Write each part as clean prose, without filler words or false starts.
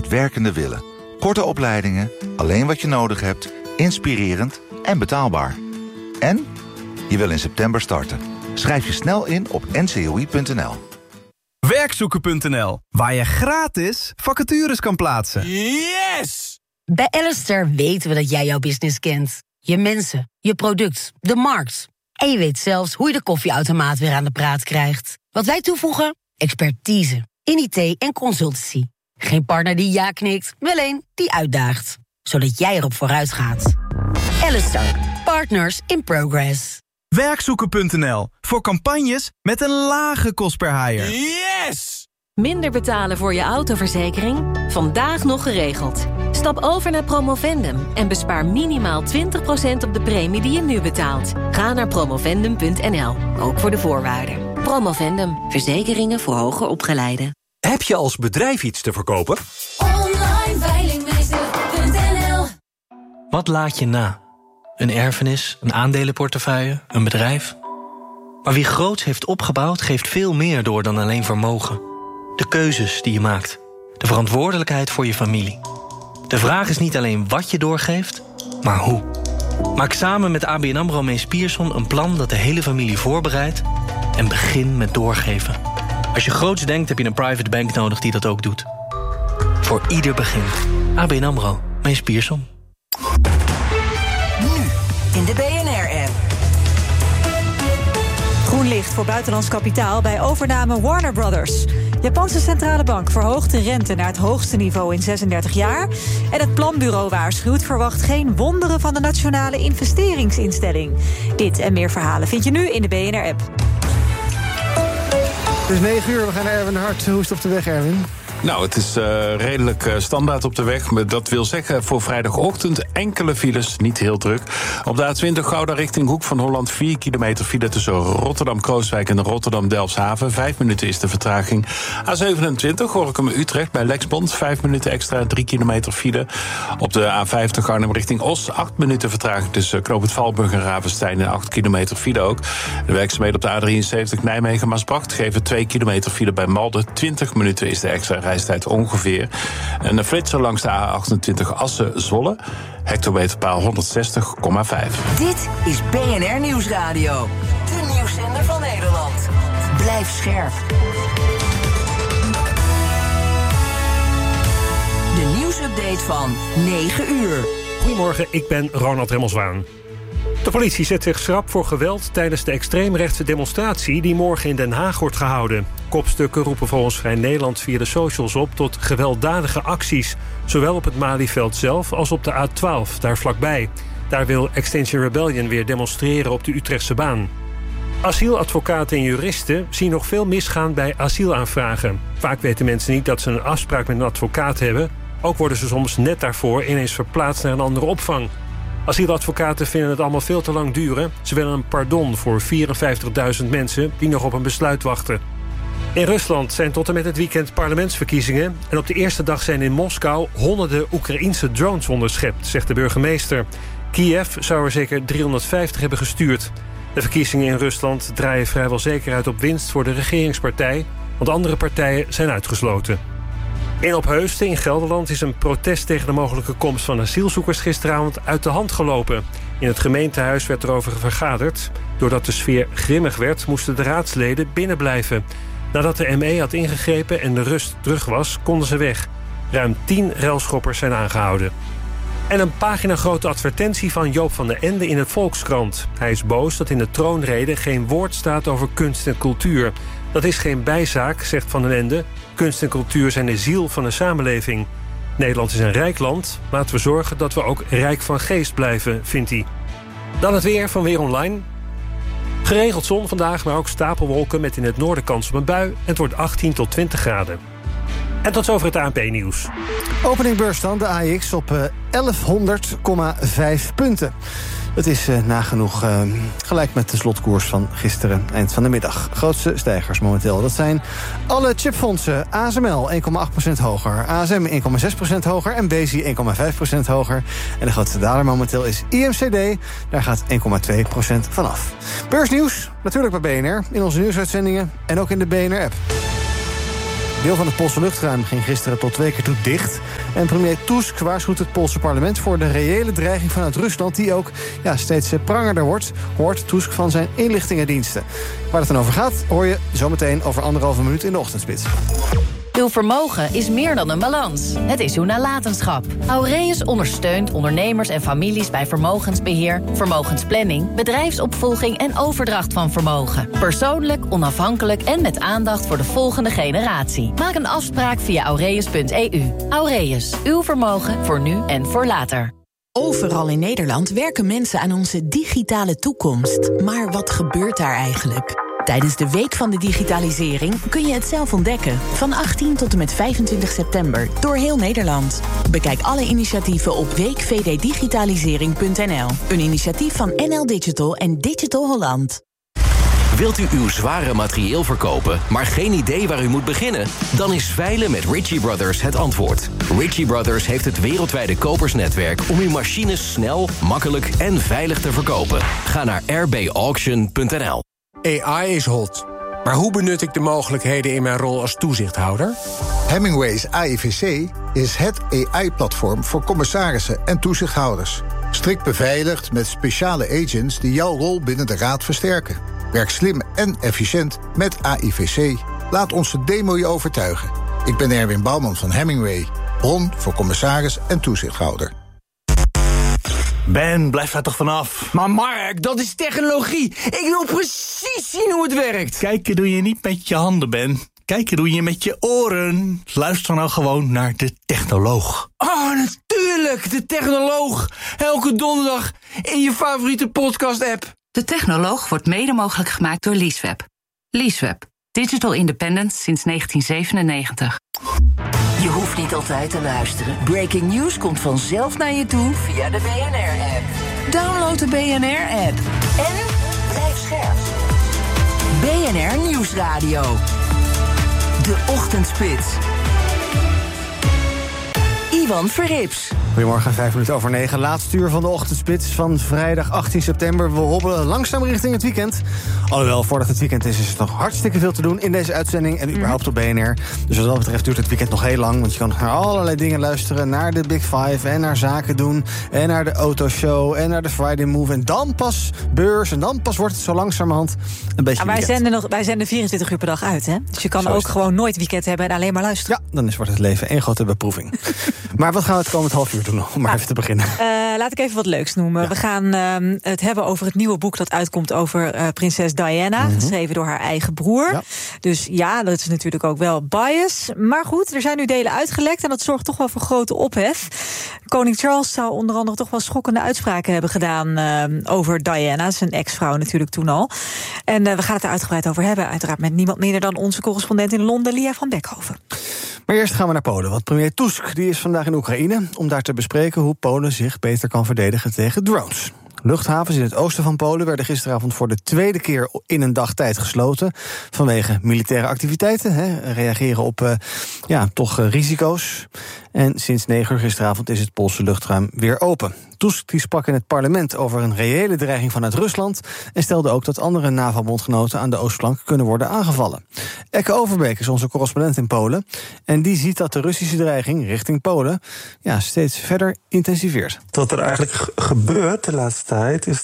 werkende willen. Korte opleidingen, alleen wat je nodig hebt, inspirerend en betaalbaar. En je wil in september starten. Schrijf je snel in op ncoi.nl. Werkzoeken.nl, waar je gratis vacatures kan plaatsen. Yes! Bij Alistair weten we dat jij jouw business kent. Je mensen, je product, de markt. En je weet zelfs hoe je de koffieautomaat weer aan de praat krijgt. Wat wij toevoegen? Expertise in IT en consultancy. Geen partner die ja knikt, wel een die uitdaagt. Zodat jij erop vooruit gaat. Alistair, partners in progress. Werkzoeken.nl, voor campagnes met een lage kost per hire. Yes! Minder betalen voor je autoverzekering? Vandaag nog geregeld. Stap over naar Promovendum en bespaar minimaal 20% op de premie die je nu betaalt. Ga naar promovendum.nl, ook voor de voorwaarden. Promovendum, verzekeringen voor hoger opgeleiden. Heb je als bedrijf iets te verkopen? Onlineveilingmeester.nl. Wat laat je na? Een erfenis, een aandelenportefeuille, een bedrijf? Maar wie groots heeft opgebouwd, geeft veel meer door dan alleen vermogen. De keuzes die je maakt. De verantwoordelijkheid voor je familie. De vraag is niet alleen wat je doorgeeft, maar hoe. Maak samen met ABN AMRO Mees Pierson een plan dat de hele familie voorbereidt en begin met doorgeven. Als je groots denkt, heb je een private bank nodig die dat ook doet. Voor ieder begin. ABN AMRO Mees Pierson. Nu in de BNR-app. Groen licht voor buitenlands kapitaal bij overname Warner Brothers. Japanse centrale bank verhoogt de rente naar het hoogste niveau in 36 jaar. En het planbureau waarschuwt, verwacht geen wonderen van de Nationale Investeringsinstelling. Dit en meer verhalen vind je nu in de BNR-app. Het is 9 uur, we gaan naar Erwin de Hart. Hoe is het op de weg, Erwin? Nou, het is redelijk standaard op de weg. Maar dat wil zeggen voor vrijdagochtend enkele files, niet heel druk. Op de A20 Gouda richting Hoek van Holland 4 kilometer file tussen Rotterdam-Krooswijk en Rotterdam-Delfshaven. 5 minuten is de vertraging. A27 Gorinchem-Utrecht bij Lexbond. 5 minuten extra, 3 kilometer file. Op de A50 Arnhem richting Os. 8 minuten vertraging tussen Knoop Valburg en Ravenstein. En 8 kilometer file ook. De werkzaamheden op de A73 Nijmegen-Maasbracht geven 2 kilometer file bij Malden. 20 minuten is de extra reistijd ongeveer. En een flitser langs de A28 Assen-Zwolle. Hectometerpaal 160,5. Dit is BNR Nieuwsradio. De nieuwszender van Nederland. Blijf scherp. De nieuwsupdate van 9 uur. Goedemorgen, ik ben Ronald Remmelswaan. De politie zet zich schrap voor geweld tijdens de extreemrechtse demonstratie die morgen in Den Haag wordt gehouden. Kopstukken roepen volgens Vrij Nederland via de socials op tot gewelddadige acties, zowel op het Malieveld zelf als op de A12, daar vlakbij. Daar wil Extinction Rebellion weer demonstreren op de Utrechtse baan. Asieladvocaten en juristen zien nog veel misgaan bij asielaanvragen. Vaak weten mensen niet dat ze een afspraak met een advocaat hebben. Ook worden ze soms net daarvoor ineens verplaatst naar een andere opvang. Asieladvocaten vinden het allemaal veel te lang duren. Ze willen een pardon voor 54.000 mensen die nog op een besluit wachten. In Rusland zijn tot en met het weekend parlementsverkiezingen. En op de eerste dag zijn in Moskou honderden Oekraïense drones onderschept, zegt de burgemeester. Kiev zou er zeker 350 hebben gestuurd. De verkiezingen in Rusland draaien vrijwel zeker uit op winst voor de regeringspartij, want andere partijen zijn uitgesloten. In Opheusden in Gelderland is een protest tegen de mogelijke komst van asielzoekers gisteravond uit de hand gelopen. In het gemeentehuis werd erover vergaderd. Doordat de sfeer grimmig werd, moesten de raadsleden binnenblijven. Nadat de ME had ingegrepen en de rust terug was, konden ze weg. Ruim 10 relschoppers zijn aangehouden. En een paginagrote advertentie van Joop van den Ende in het Volkskrant. Hij is boos dat in de troonrede geen woord staat over kunst en cultuur. Dat is geen bijzaak, zegt Van den Ende. Kunst en cultuur zijn de ziel van de samenleving. Nederland is een rijk land. Laten we zorgen dat we ook rijk van geest blijven, vindt hij. Dan het weer van Weer Online. Geregeld zon vandaag, maar ook stapelwolken met in het noorden kans op een bui. En het wordt 18 tot 20 graden. En tot zover het ANP-nieuws. Opening beursstand, de AEX op 1100,5 punten. Het is nagenoeg gelijk met de slotkoers van gisteren, eind van de middag. Grootste stijgers momenteel, dat zijn alle chipfondsen. ASML 1,8% hoger, ASM 1,6% hoger en Besi 1,5% hoger. En de grootste daler momenteel is IMCD, daar gaat 1,2% vanaf. Beursnieuws, natuurlijk bij BNR, in onze nieuwsuitzendingen en ook in de BNR-app. Deel van het Poolse luchtruim ging gisteren tot 2 keer toe dicht. En premier Tusk waarschuwt het Poolse parlement voor de reële dreiging vanuit Rusland, die ook steeds prangender wordt, hoort Tusk van zijn inlichtingendiensten. Waar het dan over gaat, hoor je zometeen over 1,5 minuut in de ochtendspits. Uw vermogen is meer dan een balans. Het is uw nalatenschap. Aureus ondersteunt ondernemers en families bij vermogensbeheer, vermogensplanning, bedrijfsopvolging en overdracht van vermogen. Persoonlijk, onafhankelijk en met aandacht voor de volgende generatie. Maak een afspraak via aureus.eu. Aureus, uw vermogen voor nu en voor later. Overal in Nederland werken mensen aan onze digitale toekomst. Maar wat gebeurt daar eigenlijk? Tijdens de Week van de Digitalisering kun je het zelf ontdekken. Van 18 tot en met 25 september door heel Nederland. Bekijk alle initiatieven op weekvddigitalisering.nl. Een initiatief van NL Digital en Digital Holland. Wilt u uw zware materieel verkopen, maar geen idee waar u moet beginnen? Dan is veilen met Ritchie Brothers het antwoord. Ritchie Brothers heeft het wereldwijde kopersnetwerk om uw machines snel, makkelijk en veilig te verkopen. Ga naar rbauction.nl. AI is hot. Maar hoe benut ik de mogelijkheden in mijn rol als toezichthouder? Hemingway's AIVC is het AI-platform voor commissarissen en toezichthouders. Strikt beveiligd met speciale agents die jouw rol binnen de raad versterken. Werk slim en efficiënt met AIVC. Laat onze demo je overtuigen. Ik ben Erwin Bouwman van Hemingway. Bron voor commissaris en toezichthouder. Ben, blijf daar toch vanaf. Maar Mark, dat is technologie. Ik wil precies zien hoe het werkt. Kijken doe je niet met je handen, Ben. Kijken doe je met je oren. Luister nou gewoon naar de technoloog. Oh, natuurlijk, de technoloog. Elke donderdag in je favoriete podcast-app. De technoloog wordt mede mogelijk gemaakt door Leaseweb. Leaseweb. Digital independence sinds 1997. Je hoeft niet altijd te luisteren. Breaking news komt vanzelf naar je toe via de BNR-app. Download de BNR-app. En blijf scherp. BNR Nieuwsradio. De Ochtendspits. Ivan Verrips. Goedemorgen, 9:05. Laatste uur van de Ochtendspits van vrijdag 18 september. We hobbelen langzaam richting het weekend. Alhoewel, voordat het weekend is er nog hartstikke veel te doen in deze uitzending en überhaupt op BNR. Dus wat dat betreft duurt het weekend nog heel lang. Want je kan naar allerlei dingen luisteren. Naar de Big Five en naar Zaken doen. En naar de Autoshow en naar de Friday Move. En dan pas beurs. En dan pas wordt het zo langzamerhand een beetje wij zenden 24 uur per dag uit, hè? Dus je kan ook gewoon nooit weekend hebben en alleen maar luisteren. Ja, dan wordt het leven één grote beproeving. Maar wat gaan we het komend half uur doen, om maar even te beginnen? Laat ik even wat leuks noemen. Ja. We gaan het hebben over het nieuwe boek dat uitkomt over prinses Diana. Geschreven door haar eigen broer. Ja. Dus ja, dat is natuurlijk ook wel bias. Maar goed, er zijn nu delen uitgelekt en dat zorgt toch wel voor grote ophef. Koning Charles zou onder andere toch wel schokkende uitspraken hebben gedaan over Diana. Zijn ex-vrouw natuurlijk toen al. En we gaan het er uitgebreid over hebben. Uiteraard met niemand minder dan onze correspondent in Londen, Lia van Beckhoven. Maar eerst gaan we naar Polen, want premier Tusk die is vandaag in Oekraïne om daar te bespreken hoe Polen zich beter kan verdedigen tegen drones. Luchthavens in het oosten van Polen werden gisteravond voor de tweede keer in een dag tijd gesloten vanwege militaire activiteiten, reageren op risico's. En sinds 9 uur gisteravond is het Poolse luchtruim weer open. Tusk die sprak in het parlement over een reële dreiging vanuit Rusland en stelde ook dat andere NAVO-bondgenoten aan de oostflank kunnen worden aangevallen. Ekke Overbeek is onze correspondent in Polen en die ziet dat de Russische dreiging richting Polen steeds verder intensiveert. Wat er eigenlijk gebeurt de laatste tijd is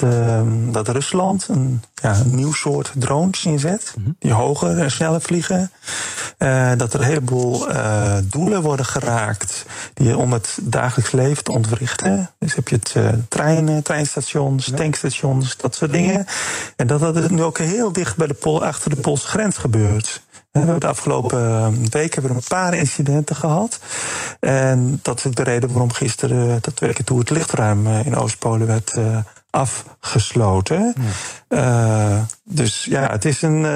dat Rusland een nieuw soort drones inzet, die hoger en sneller vliegen. Dat er een heleboel doelen worden geraakt om het dagelijks leven te ontwrichten. Dus heb je het treinstations, tankstations, dat soort dingen. En dat nu ook heel dicht bij achter de Poolse grens gebeurt. We hebben de afgelopen week een paar incidenten gehad. En dat is ook de reden waarom gisteren dat 2 keer toe het luchtruim in Oost-Polen werd afgesloten. Ja. Dus ja, het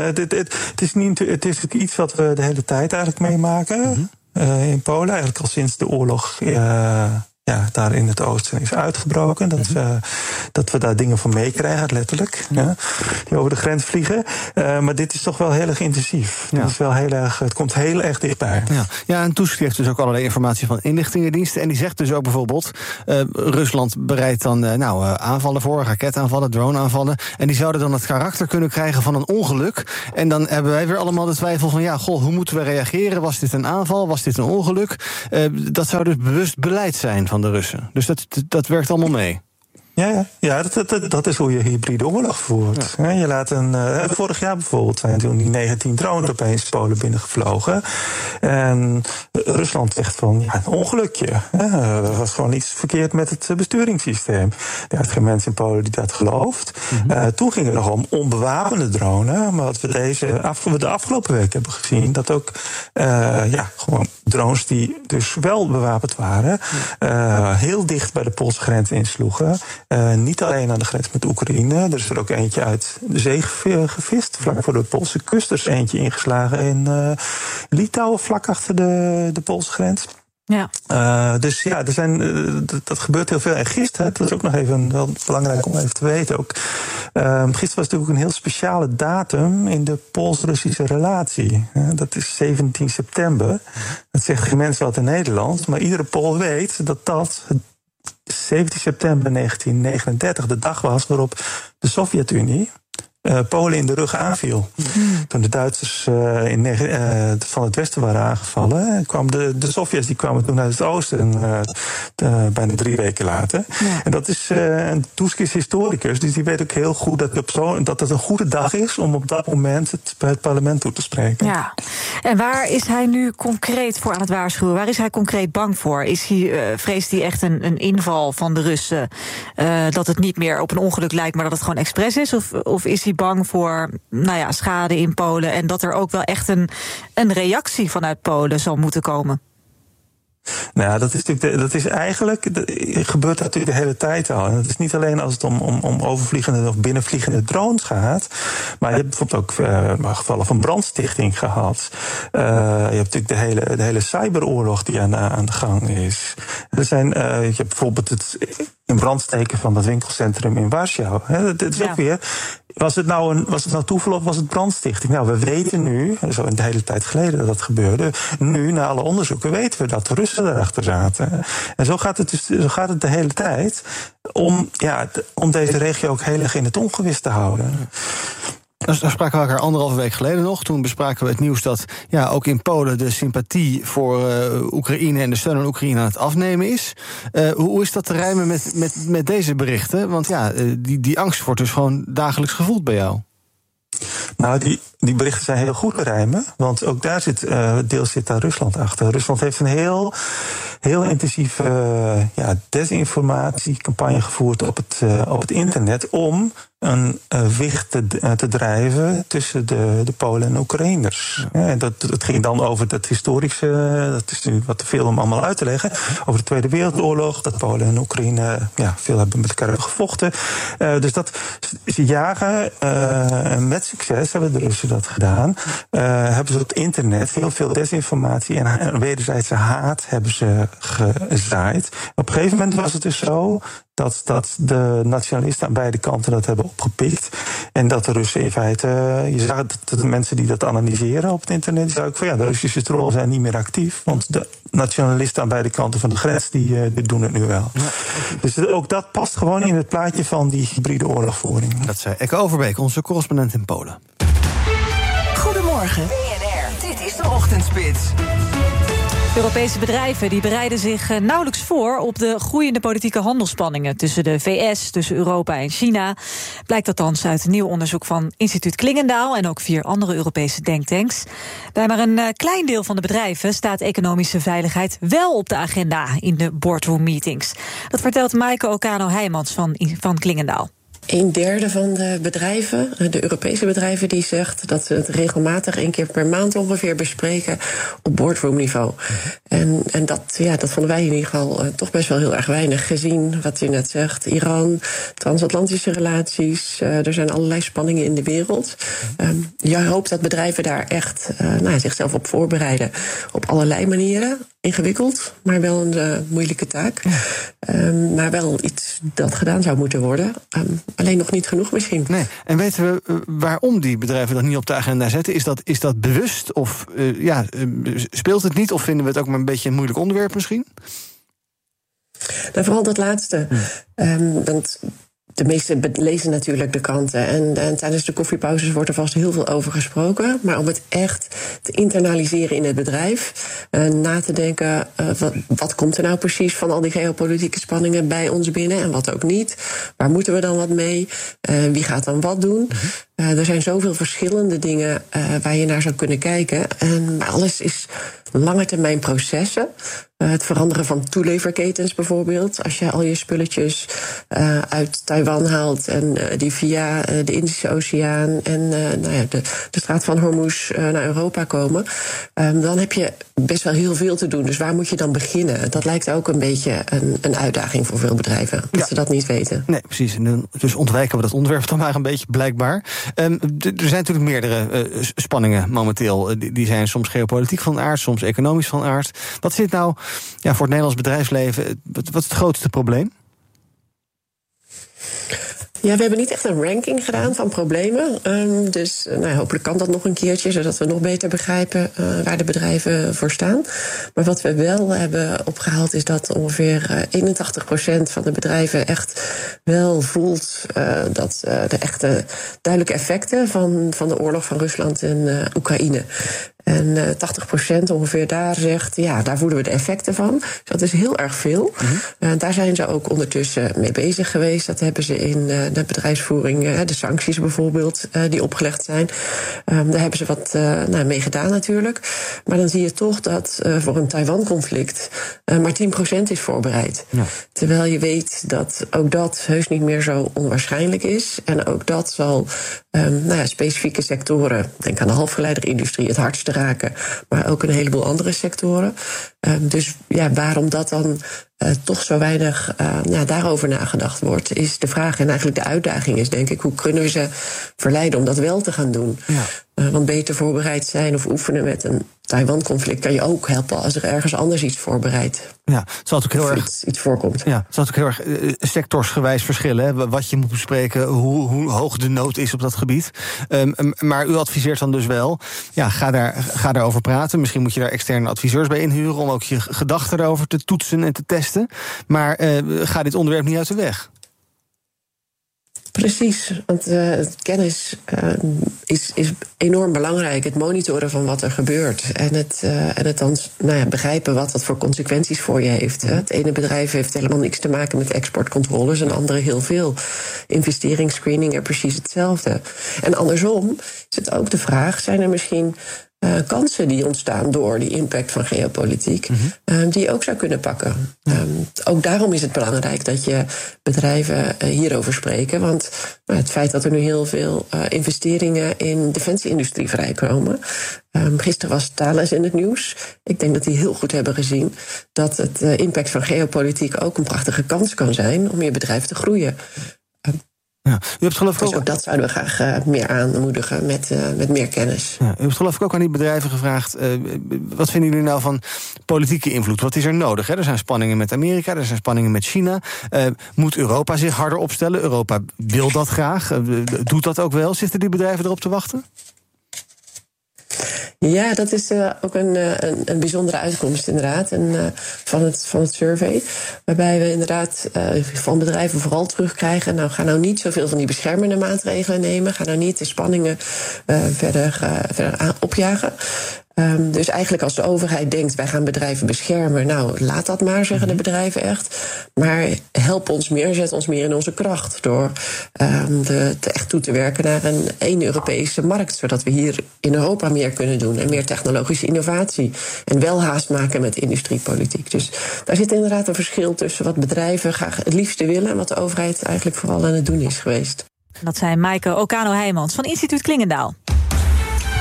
is iets wat we de hele tijd eigenlijk meemaken in Polen. Eigenlijk al sinds de oorlog daar in het oosten is uitgebroken. Dat we daar dingen van meekrijgen, letterlijk. Ja, die over de grens vliegen. Maar dit is toch wel heel erg intensief. Ja. Het is wel heel erg, het komt heel erg dichtbij. Ja, en Tusk heeft dus ook allerlei informatie van inlichtingendiensten. En die zegt dus ook bijvoorbeeld, Rusland bereidt dan aanvallen voor, raketaanvallen, droneaanvallen. En die zouden dan het karakter kunnen krijgen van een ongeluk. En dan hebben wij weer allemaal de twijfel van, hoe moeten we reageren? Was dit een aanval? Was dit een ongeluk? Dat zou dus bewust beleid zijn van de Russen. Dus dat werkt allemaal mee. Ja, dat is hoe je hybride oorlog voert. Ja. Je laat vorig jaar bijvoorbeeld zijn toen die 19 drones opeens Polen binnengevlogen. En Rusland zegt van, een ongelukje. Er was gewoon iets verkeerd met het besturingssysteem. Er zijn geen mensen in Polen die dat gelooft. Toen ging het nog om onbewapende drones. Maar wat we de afgelopen week hebben gezien, dat ook gewoon drones die dus wel bewapend waren, heel dicht bij de Poolse grens insloegen. Niet alleen aan de grens met Oekraïne. Er is er ook eentje uit de zee gevist, vlak voor de Poolse kust. Er is eentje ingeslagen in Litouwen, vlak achter de Poolse grens. Ja. Dat gebeurt heel veel. En gisteren, dat is ook nog even wel belangrijk om even te weten ook. Gisteren was natuurlijk een heel speciale datum in de Pools-Russische relatie. Dat is 17 september. Dat zegt geen mens wat in Nederland. Maar iedere Pool weet dat 17 september 1939 de dag was waarop de Sovjet-Unie Polen in de rug aanviel. Toen de Duitsers van het westen waren aangevallen, kwamen de Sovjets die kwamen toen uit het oosten, bijna 3 weken later. Ja. En dat is Tusk is historicus, dus die weet ook heel goed dat het een goede dag is om op dat moment het bij het parlement toe te spreken. Ja. En waar is hij nu concreet voor aan het waarschuwen? Waar is hij concreet bang voor? Vreest hij echt een inval van de Russen? Dat het niet meer op een ongeluk lijkt, maar dat het gewoon expres is? Of is hij bang voor schade in Polen en dat er ook wel echt een reactie vanuit Polen zal moeten komen? Nou, dat gebeurt natuurlijk de hele tijd al. En het is niet alleen als het om overvliegende of binnenvliegende drones gaat. Maar je hebt bijvoorbeeld ook gevallen van brandstichting gehad. Je hebt natuurlijk de hele cyberoorlog die aan de gang is. Je hebt bijvoorbeeld het in brand steken van dat winkelcentrum in Warschau. Dat is ook weer. Was het nou toeval of was het brandstichting? Nou, we weten nu, zo een hele tijd geleden dat gebeurde, nu na alle onderzoeken weten we dat de Russen erachter zaten. En zo gaat het de hele tijd om deze regio ook heel erg in het ongewis te houden. Daar spraken we elkaar 1,5 week geleden nog. Toen bespraken we het nieuws dat ook in Polen de sympathie voor Oekraïne en de steun aan Oekraïne aan het afnemen is. Hoe is dat te rijmen met deze berichten? Want die angst wordt dus gewoon dagelijks gevoeld bij jou. Nou, die berichten zijn heel goed te rijmen, want ook daar deels zit daar Rusland achter. Rusland heeft een heel intensieve desinformatiecampagne gevoerd op het internet om een wicht te drijven tussen de Polen en Oekraïners. Ja, dat ging dan over dat historische, dat is nu wat te veel om allemaal uit te leggen, over de Tweede Wereldoorlog, dat Polen en Oekraïne veel hebben met elkaar gevochten. Dus ze jagen, met succes hebben de Russen dat gedaan, hebben ze op het internet veel desinformatie en wederzijdse haat hebben ze gezaaid. Op een gegeven moment was het dus zo dat de nationalisten aan beide kanten dat hebben opgepikt. En dat de Russen in feite, je zag dat de mensen die dat analyseren op het internet, die zeiden ook van de Russische trollen zijn niet meer actief. Want de nationalisten aan beide kanten van de grens, die doen het nu wel. Ja. Dus ook dat past gewoon in het plaatje van die hybride oorlogvoering. Dat zei Eke Overbeek, onze correspondent in Polen. Goedemorgen, BNR. Dit is de Ochtendspits. Europese bedrijven die bereiden zich nauwelijks voor op de groeiende politieke handelsspanningen tussen de VS, tussen Europa en China. Blijkt althans uit een nieuw onderzoek van Instituut Klingendaal en ook 4 andere Europese denktanks. Bij maar een klein deel van de bedrijven staat economische veiligheid wel op de agenda in de boardroom meetings. Dat vertelt Maaike Okano-Heijmans van Klingendaal. 1/3 van de bedrijven, de Europese bedrijven, die zegt dat ze het regelmatig 1 keer per maand ongeveer bespreken op boardroomniveau. En dat vonden wij in ieder geval toch best wel heel erg weinig, gezien wat u net zegt. Iran, transatlantische relaties, er zijn allerlei spanningen in de wereld. Je hoopt dat bedrijven daar echt zichzelf op voorbereiden op allerlei manieren. ingewikkeld, maar wel een moeilijke taak. Maar wel iets dat gedaan zou moeten worden. Alleen nog niet genoeg misschien. Nee. En weten we waarom die bedrijven dat niet op de agenda zetten? Is dat bewust? Of speelt het niet? Of vinden we het ook maar een beetje een moeilijk onderwerp misschien? Nou, vooral dat laatste. Want de meesten lezen natuurlijk de kranten. En tijdens de koffiepauzes wordt er vast heel veel over gesproken. Maar om het echt te internaliseren in het bedrijf. Na te denken, wat komt er nou precies van al die geopolitieke spanningen bij ons binnen? En wat ook niet. Waar moeten we dan wat mee? Wie gaat dan wat doen? Er zijn zoveel verschillende dingen waar je naar zou kunnen kijken. En alles is langetermijn processen. Het veranderen van toeleverketens bijvoorbeeld. Als je al je spulletjes uit Taiwan haalt en die via de Indische Oceaan en de straat van Hormuz naar Europa komen, dan heb je best wel heel veel te doen. Dus waar moet je dan beginnen? Dat lijkt ook een beetje een uitdaging voor veel bedrijven, dat ze dat niet weten. Nee, precies. Dus ontwijken we dat onderwerp dan maar een beetje, blijkbaar. Er zijn natuurlijk meerdere spanningen momenteel. Die zijn soms geopolitiek van aard, soms economisch van aard. Wat zit nou voor het Nederlands bedrijfsleven, wat is het grootste probleem? Ja, we hebben niet echt een ranking gedaan van problemen. Dus hopelijk kan dat nog een keertje, zodat we nog beter begrijpen waar de bedrijven voor staan. Maar wat we wel hebben opgehaald is dat ongeveer 81% van de bedrijven echt wel voelt dat de echte duidelijke effecten van de oorlog van Rusland en Oekraïne. En 80% ongeveer daar zegt, daar voelen we de effecten van. Dus dat is heel erg veel. Daar zijn ze ook ondertussen mee bezig geweest. Dat hebben ze in de bedrijfsvoering, de sancties bijvoorbeeld, die opgelegd zijn. Daar hebben ze wat mee gedaan natuurlijk. Maar dan zie je toch dat voor een Taiwan-conflict maar 10% is voorbereid. Ja. Terwijl je weet dat ook dat heus niet meer zo onwaarschijnlijk is. En ook dat zal specifieke sectoren, denk aan de halfgeleiderindustrie, het hardste raken, maar ook een heleboel andere sectoren. Dus waarom dat dan toch zo weinig daarover nagedacht wordt, is de vraag. En eigenlijk de uitdaging is, denk ik, hoe kunnen we ze verleiden om dat wel te gaan doen? Ja. Want beter voorbereid zijn of oefenen met een Taiwan-conflict kan je ook helpen als er ergens anders iets voorbereidt. Ja, het zal ook heel erg iets voorkomt. Ja, het zal ook heel erg sectorsgewijs verschillen. Hè, wat je moet bespreken, hoe hoog de nood is op dat gebied. Maar u adviseert dan dus wel, ga daarover praten. Misschien moet je daar externe adviseurs bij inhuren om ook je gedachten erover te toetsen en te testen. Maar ga dit onderwerp niet uit de weg. Precies, want kennis is enorm belangrijk. Het monitoren van wat er gebeurt. En het dan begrijpen wat dat voor consequenties voor je heeft. Het ene bedrijf heeft helemaal niks te maken met exportcontroles, en andere heel veel. Investeringsscreening er precies hetzelfde. En andersom is het ook de vraag, zijn er misschien kansen die ontstaan door die impact van geopolitiek, die je ook zou kunnen pakken. Ook daarom is het belangrijk dat je bedrijven hierover spreken. Want het feit dat er nu heel veel investeringen in defensieindustrie vrijkomen. Gisteren was Thales in het nieuws. Ik denk dat die heel goed hebben gezien dat het impact van geopolitiek ook een prachtige kans kan zijn om je bedrijf te groeien. Ja, u hebt geloof ik dus ook dat zouden we graag meer aanmoedigen met meer kennis. Ja, u hebt geloof ik ook aan die bedrijven gevraagd, wat vinden jullie nou van politieke invloed? Wat is er nodig? Hè? Er zijn spanningen met Amerika, er zijn spanningen met China. Moet Europa zich harder opstellen? Europa wil dat graag, doet dat ook wel. Zitten die bedrijven erop te wachten? Ja, dat is ook een bijzondere uitkomst inderdaad van het survey. Waarbij we inderdaad van bedrijven vooral terugkrijgen, ga nou niet zoveel van die beschermende maatregelen nemen. Ga nou niet de spanningen verder opjagen. Dus eigenlijk als de overheid denkt, wij gaan bedrijven beschermen, laat dat maar, zeggen de bedrijven echt. Maar help ons meer, zet ons meer in onze kracht door echt toe te werken naar één Europese markt, zodat we hier in Europa meer kunnen doen en meer technologische innovatie en wel haast maken met industriepolitiek. Dus daar zit inderdaad een verschil tussen wat bedrijven graag het liefste willen en wat de overheid eigenlijk vooral aan het doen is geweest. Dat zei Maaike Okano-Heijmans van Instituut Klingendaal.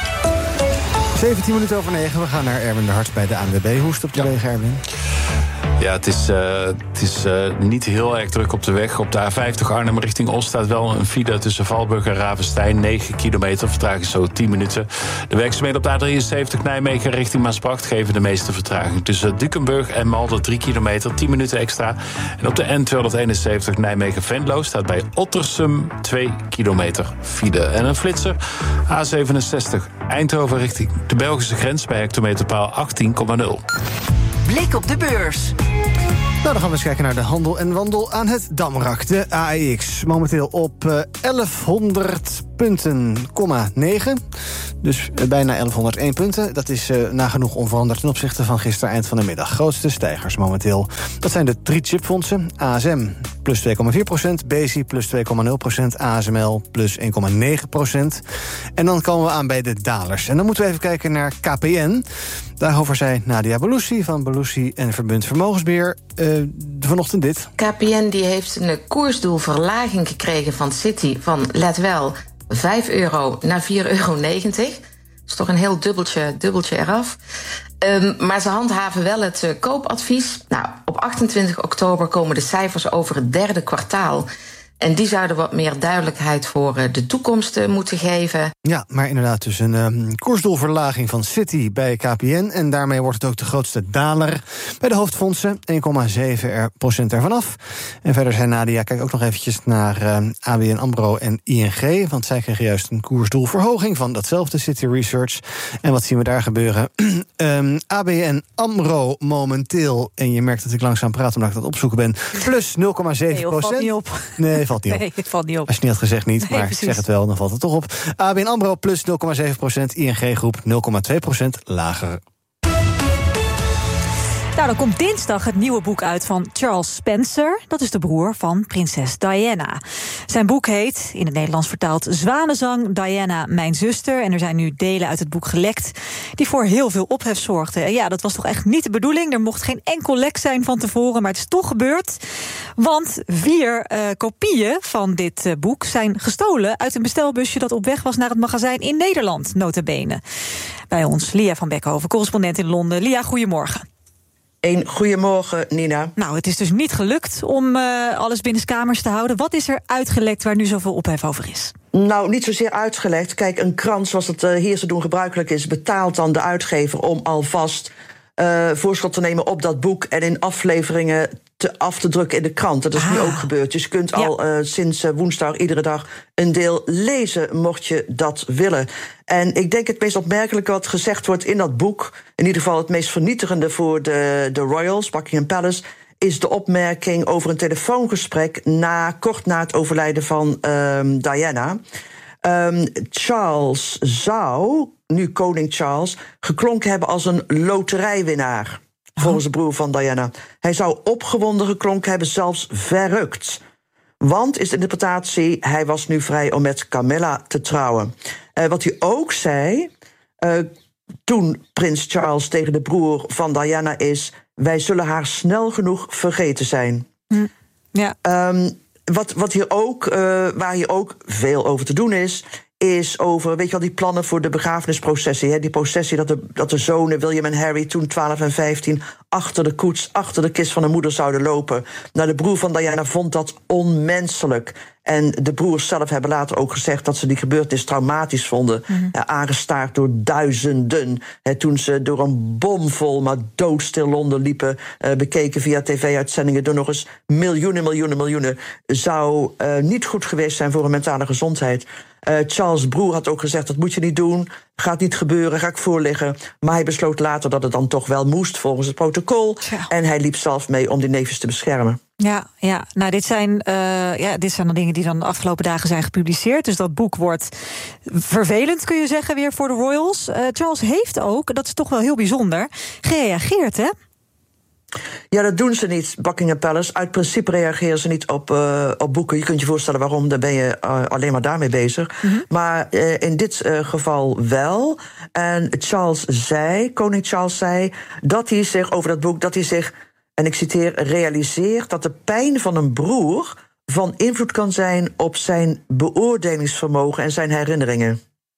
17 minuten over 9, we gaan naar Erwin de Hart bij de ANWB. Hoe is het op de weg, Erwin? Ja, het is niet heel erg druk op de weg. Op de A50 Arnhem richting Oost staat wel een file tussen Valburg en Ravenstein. 9 kilometer, vertraging zo 10 minuten. De werkzaamheden op de A73 Nijmegen richting Maasbracht geven de meeste vertraging. Tussen Dukenburg en Malden 3 kilometer, 10 minuten extra. En op de N271 Nijmegen-Venlo staat bij Ottersum 2 kilometer file. En een flitser, A67 Eindhoven richting de Belgische grens bij hectometerpaal 18,0. Blik op de beurs. Nou, dan gaan we eens kijken naar de handel en wandel aan het Damrak. De AEX momenteel op 1100 punten, 9. Dus bijna 1101 punten. Dat is nagenoeg onveranderd ten opzichte van gisteren eind van de middag. Grootste stijgers momenteel. Dat zijn de 3 chipfondsen. ASM plus 2,4%, BESI plus 2,0%, ASML plus 1,9%. En dan komen we aan bij de dalers. En dan moeten we even kijken naar KPN. Daarover zei Nadia Beloussi van Beloussi en Verbund Vermogensbeheer vanochtend dit. KPN die heeft een koersdoelverlaging gekregen van Citi van, let wel, €5 naar €4,90. Dat is toch een heel dubbeltje eraf. Maar ze handhaven wel het koopadvies. Nou, op 28 oktober komen de cijfers over het derde kwartaal. En die zouden wat meer duidelijkheid voor de toekomst moeten geven. Ja, maar inderdaad dus een koersdoelverlaging van Citi bij KPN. En daarmee wordt het ook de grootste daler bij de hoofdfondsen. 1,7% ervan af. En verder zei Nadia, kijk ook nog eventjes naar ABN AMRO en ING. Want zij kregen juist een koersdoelverhoging van datzelfde Citi Research. En wat zien we daar gebeuren? ABN AMRO momenteel, en je merkt dat ik langzaam praat omdat ik dat opzoeken ben, plus 0,7%. Nee, valt niet op. Nee, valt niet op. Nee, het valt niet op. Als je niet had gezegd niet, maar ik zeg het wel, dan valt het toch op. ABN AMRO plus 0,7%, ING Groep 0,2% lager. Nou, dan komt dinsdag het nieuwe boek uit van Charles Spencer. Dat is de broer van prinses Diana. Zijn boek heet, in het Nederlands vertaald, Zwanenzang, Diana, mijn zuster. En er zijn nu delen uit het boek gelekt die voor heel veel ophef zorgden. En ja, dat was toch echt niet de bedoeling. Er mocht geen enkel lek zijn van tevoren, maar het is toch gebeurd. Want 4 kopieën van dit boek zijn gestolen uit een bestelbusje dat op weg was naar het magazijn in Nederland, nota bene. Bij ons, Lia van Beckhoven, correspondent in Londen. Lia, goedemorgen. Goedemorgen, Nina. Nou, het is dus niet gelukt om alles binnenskamers te houden. Wat is er uitgelekt waar nu zoveel ophef over is? Nou, niet zozeer uitgelekt. Kijk, een krant, zoals het hier te doen gebruikelijk is, betaalt dan de uitgever om alvast voorschot te nemen op dat boek en in afleveringen af te drukken in de krant. Dat is nu ook gebeurd. Dus je kunt al sinds woensdag iedere dag een deel lezen, mocht je dat willen. En ik denk het meest opmerkelijke wat gezegd wordt in dat boek, in ieder geval het meest vernietigende voor de Royals, Buckingham Palace, is de opmerking over een telefoongesprek kort na het overlijden van Diana. Charles zou, nu koning Charles, geklonken hebben als een loterijwinnaar. Volgens de broer van Diana. Hij zou opgewonden geklonken hebben, zelfs verrukt. Want, is de interpretatie, hij was nu vrij om met Camilla te trouwen. Wat hij ook zei, toen prins Charles tegen de broer van Diana is, wij zullen haar snel genoeg vergeten zijn. Ja. Wat hier ook, waar hier ook veel over te doen is over, weet je wel, die plannen voor de begrafenisprocessie. Hè? Die processie dat de zonen William en Harry, toen 12 en 15... achter de koets, achter de kist van de moeder zouden lopen. Nou, de broer van Diana vond dat onmenselijk. En de broers zelf hebben later ook gezegd dat ze die gebeurtenis traumatisch vonden. Aangestaard door duizenden. Toen ze door een bomvol, maar doodstil Londen liepen, bekeken via tv-uitzendingen door nog eens miljoenen. Zou niet goed geweest zijn voor hun mentale gezondheid. Charles' broer had ook gezegd, dat moet je niet doen. Gaat niet gebeuren, ga ik voorliggen. Maar hij besloot later dat het dan toch wel moest volgens het protocol. Ja. En hij liep zelf mee om die neefjes te beschermen. Ja. Nou, dit zijn de dingen die dan de afgelopen dagen zijn gepubliceerd. Dus dat boek wordt vervelend, kun je zeggen, weer voor de Royals. Charles heeft ook, dat is toch wel heel bijzonder, gereageerd, hè? Ja, dat doen ze niet, Buckingham Palace. Uit principe reageren ze niet op boeken. Je kunt je voorstellen waarom, dan ben je alleen maar daarmee bezig. Maar in dit geval wel. En koning Charles zei dat hij zich over dat boek, dat hij zich, en ik citeer, realiseert dat de pijn van een broer van invloed kan zijn op zijn beoordelingsvermogen en zijn herinneringen. Ja.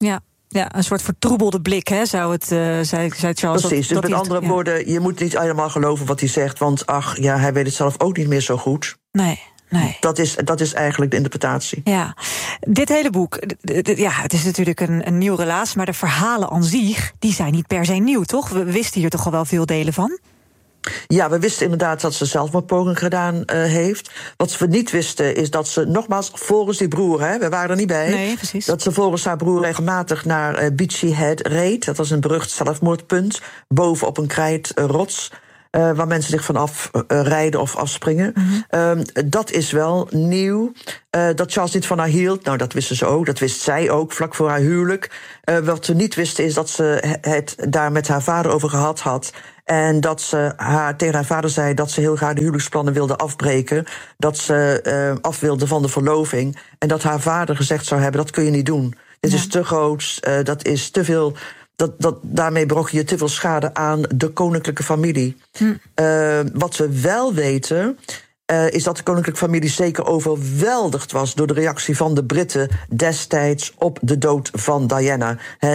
Ja, een soort vertroebelde blik, hè, zou het, zei Charles. Precies, dus met andere woorden, je moet niet helemaal geloven wat hij zegt, want hij weet het zelf ook niet meer zo goed. Nee. Dat is eigenlijk de interpretatie. Ja, dit hele boek, het is natuurlijk een nieuw relaas, maar de verhalen aan zich, die zijn niet per se nieuw, toch? We wisten hier toch al wel veel delen van? Ja, we wisten inderdaad dat ze zelfmoordpoging gedaan heeft. Wat we niet wisten is dat ze, nogmaals, volgens die broer, hè, we waren er niet bij. Nee, precies. Dat ze volgens haar broer regelmatig naar Beachy Head reed. Dat was een berucht zelfmoordpunt, boven op een krijtrots. Waar mensen zich vanaf rijden of afspringen. Mm-hmm. Dat is wel nieuw. Dat Charles niet van haar hield, nou, dat wisten ze ook. Dat wist zij ook, vlak voor haar huwelijk. Wat we niet wisten is dat ze het daar met haar vader over gehad had. En dat ze tegen haar vader zei dat ze heel graag de huwelijksplannen wilde afbreken. Dat ze af wilde van de verloving. En dat haar vader gezegd zou hebben, dat kun je niet doen. Dit is te groot, dat is te veel. Daarmee brok je te veel schade aan de koninklijke familie. Wat we wel weten, is dat de koninklijke familie zeker overweldigd was door de reactie van de Britten destijds op de dood van Diana.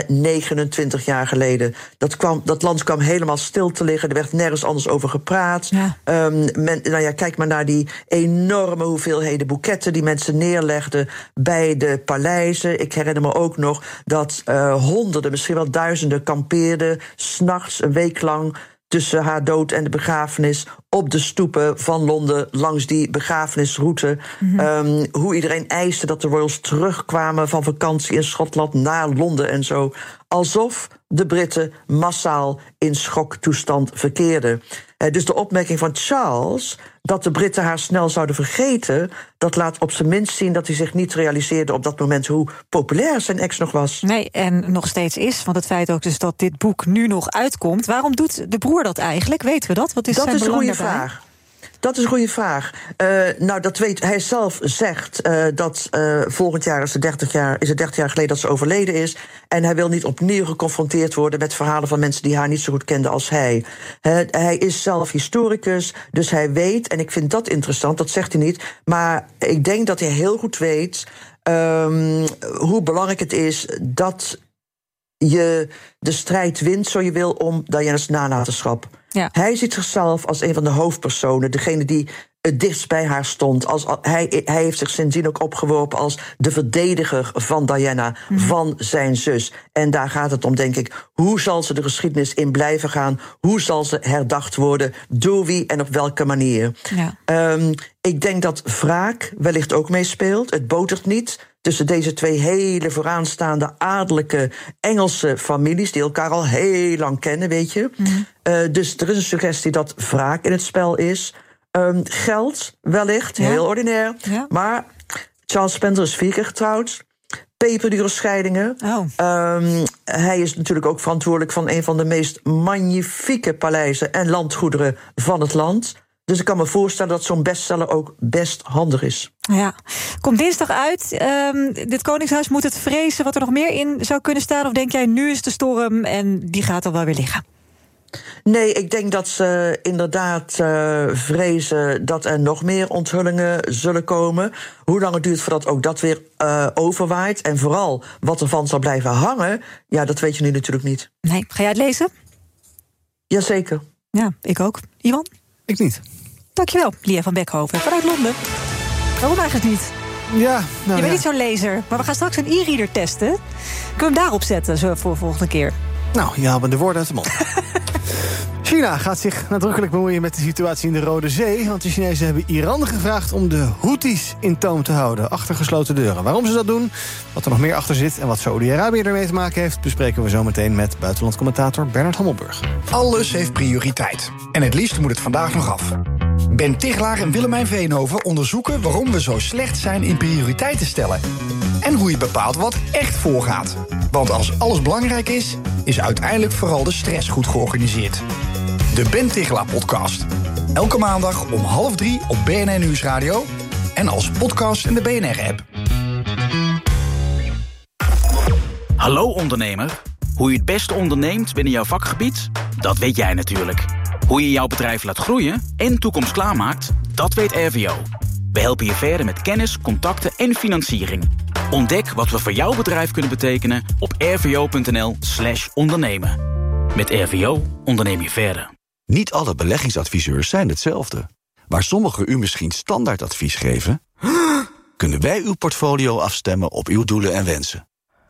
29 jaar geleden. Dat land kwam helemaal stil te liggen. Er werd nergens anders over gepraat. Ja. Kijk maar naar die enorme hoeveelheden boeketten die mensen neerlegden bij de paleizen. Ik herinner me ook nog dat honderden, misschien wel duizenden kampeerden 's nachts een week lang tussen haar dood en de begrafenis op de stoepen van Londen langs die begrafenisroute. Mm-hmm. Hoe iedereen eiste dat de royals terugkwamen van vakantie in Schotland naar Londen en zo. Alsof de Britten massaal in schoktoestand verkeerden. Dus de opmerking van Charles dat de Britten haar snel zouden vergeten, dat laat op zijn minst zien dat hij zich niet realiseerde op dat moment hoe populair zijn ex nog was. Nee, en nog steeds is, want het feit ook dus dat dit boek nu nog uitkomt. Waarom doet de broer dat eigenlijk? Weten we dat? Wat is dat zijn is een belang goede daarbij? vraag. Dat is een goede vraag. Dat weet hij zelf, zegt dat volgend jaar is het 30 jaar geleden dat ze overleden is. En hij wil niet opnieuw geconfronteerd worden met verhalen van mensen die haar niet zo goed kenden als hij. Hij is zelf historicus, dus hij weet, en ik vind dat interessant, dat zegt hij niet. Maar ik denk dat hij heel goed weet hoe belangrijk het is dat je de strijd wint, zo je wil, om Diana's nalatenschap. Ja. Hij ziet zichzelf als een van de hoofdpersonen, degene die het dichtst bij haar stond. Hij heeft zich sindsdien ook opgeworpen als de verdediger van Diana, van zijn zus. En daar gaat het om, denk ik. Hoe zal ze de geschiedenis in blijven gaan? Hoe zal ze herdacht worden? Door wie en op welke manier? Ja. Ik denk dat wraak wellicht ook meespeelt. Het botert niet tussen deze twee hele vooraanstaande adellijke Engelse families die elkaar al heel lang kennen, weet je. Dus er is een suggestie dat wraak in het spel is. Geld, wellicht, heel ordinair. Ja. Maar Charles Spencer is 4 keer getrouwd. Peperdure scheidingen. Hij is natuurlijk ook verantwoordelijk van een van de meest magnifieke paleizen en landgoederen van het land. Dus ik kan me voorstellen dat zo'n bestseller ook best handig is. Ja, komt dinsdag uit. Dit Koningshuis moet het vrezen wat er nog meer in zou kunnen staan? Of denk jij, nu is de storm en die gaat al wel weer liggen? Nee, ik denk dat ze inderdaad vrezen dat er nog meer onthullingen zullen komen. Hoe lang het duurt voordat ook dat weer overwaait. En vooral wat ervan zal blijven hangen, ja, dat weet je nu natuurlijk niet. Nee, ga jij het lezen? Jazeker. Ja, ik ook. Iwan? Ik niet. Dankjewel, Lia van Beckhoven vanuit Londen. Waarom eigenlijk niet? Ja, je bent niet zo'n lezer, maar we gaan straks een e-reader testen. Kunnen we hem daarop zetten zo voor de volgende keer? Nou, je haalt me de woorden uit de mond. China gaat zich nadrukkelijk bemoeien met de situatie in de Rode Zee. Want de Chinezen hebben Iran gevraagd om de Houthis in toom te houden. Achter gesloten deuren. Waarom ze dat doen, wat er nog meer achter zit en wat Saoedi-Arabië ermee te maken heeft, bespreken we zo meteen met buitenlandcommentator Bernard Hammelburg. Alles heeft prioriteit. En het liefst moet het vandaag nog af. Ben Tichelaar en Willemijn Veenhoven onderzoeken waarom we zo slecht zijn in prioriteiten stellen. En hoe je bepaalt wat echt voorgaat. Want als alles belangrijk is, is uiteindelijk vooral de stress goed georganiseerd. De Ben Tichelaar podcast. Elke maandag om 2:30 op BNN Nieuwsradio en als podcast in de BNR-app. Hallo ondernemer. Hoe je het beste onderneemt binnen jouw vakgebied, dat weet jij natuurlijk. Hoe je jouw bedrijf laat groeien en toekomst klaarmaakt, dat weet RVO. We helpen je verder met kennis, contacten en financiering. Ontdek wat we voor jouw bedrijf kunnen betekenen op rvo.nl/ondernemen. Met RVO onderneem je verder. Niet alle beleggingsadviseurs zijn hetzelfde. Waar sommigen u misschien standaardadvies geven, kunnen wij uw portfolio afstemmen op uw doelen en wensen.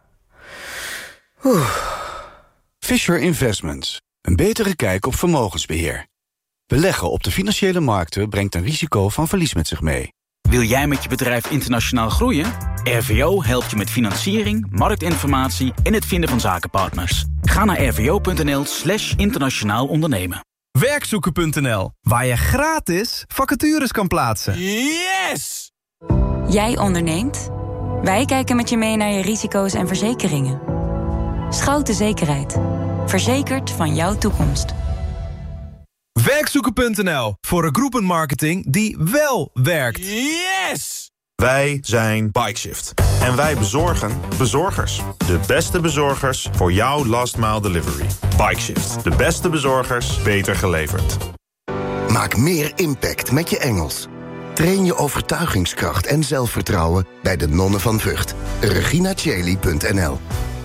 Fisher Investments. Een betere kijk op vermogensbeheer. Beleggen op de financiële markten brengt een risico van verlies met zich mee. Wil jij met je bedrijf internationaal groeien? RVO helpt je met financiering, marktinformatie en het vinden van zakenpartners. Ga naar rvo.nl/internationaal ondernemen. Werkzoeken.nl, waar je gratis vacatures kan plaatsen. Yes! Jij onderneemt? Wij kijken met je mee naar je risico's en verzekeringen. Schouten Zekerheid. Verzekerd van jouw toekomst. Werkzoeken.nl, voor een groepenmarketing die wel werkt. Yes! Wij zijn Bikeshift. En wij bezorgen bezorgers. De beste bezorgers voor jouw last mile delivery. Bikeshift. De beste bezorgers, beter geleverd. Maak meer impact met je Engels. Train je overtuigingskracht en zelfvertrouwen bij de Nonnen van Vught. reginacheli.nl.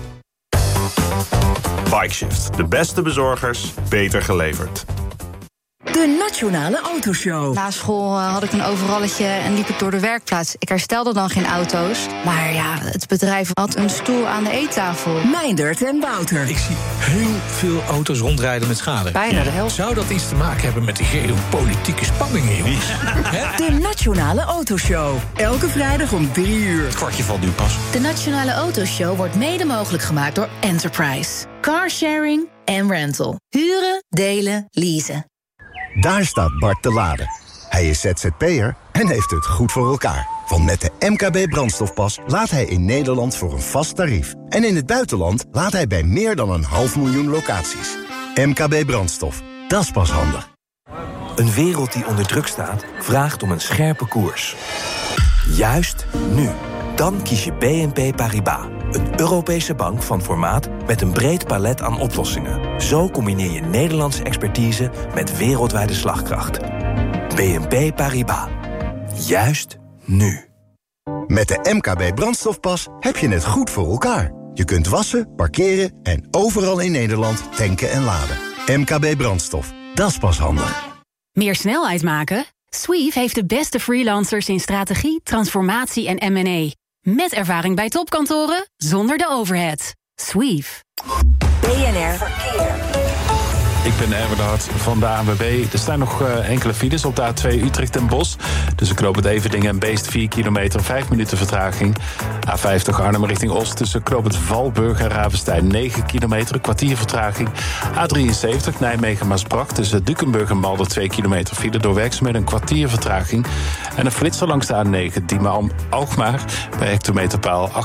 Bikeshift. De beste bezorgers, beter geleverd. De Nationale Autoshow. Na school had ik een overalletje en liep ik door de werkplaats. Ik herstelde dan geen auto's. Maar ja, het bedrijf had een stoel aan de eettafel. Meindert en Wouter. Ik zie heel veel auto's rondrijden met schade. Bijna de helft. Zou dat iets te maken hebben met die geopolitieke spanningen, jongens? De Nationale Autoshow. Elke vrijdag om 3 uur. Het kwartje valt nu pas. De Nationale Autoshow wordt mede mogelijk gemaakt door Enterprise. Carsharing en rental. Huren, delen, leasen. Daar staat Bart te laden. Hij is ZZP'er en heeft het goed voor elkaar. Want met de MKB brandstofpas laat hij in Nederland voor een vast tarief. En in het buitenland laat hij bij meer dan 500.000 locaties. MKB brandstof, dat is pas handig. Een wereld die onder druk staat, vraagt om een scherpe koers. Juist nu. Dan kies je BNP Paribas. Een Europese bank van formaat met een breed palet aan oplossingen. Zo combineer je Nederlandse expertise met wereldwijde slagkracht. BNP Paribas. Juist nu. Met de MKB brandstofpas heb je het goed voor elkaar. Je kunt wassen, parkeren en overal in Nederland tanken en laden. MKB brandstof, dat is pas handig. Meer snelheid maken? Sweeve heeft de beste freelancers in strategie, transformatie en M&A. Met ervaring bij topkantoren, zonder de overhead. Sweeve. BNR Verkeer. Ik ben Erwin de Hart van de ANWB. Er staan nog enkele files op de A2 Utrecht en Bosch. Tussen Knoopend Everdingen en Beest 4 kilometer, 5 minuten vertraging. A50 Arnhem richting Oost tussen Knoopend Valburg en Ravenstein 9 kilometer, een kwartier vertraging. A73 Nijmegen-Maasbracht tussen Dukenburg en Malden 2 kilometer file door werkzaamheden, een kwartier vertraging. En een flitser langs de A9 Diemen-Alkmaar bij hectometerpaal 28,3.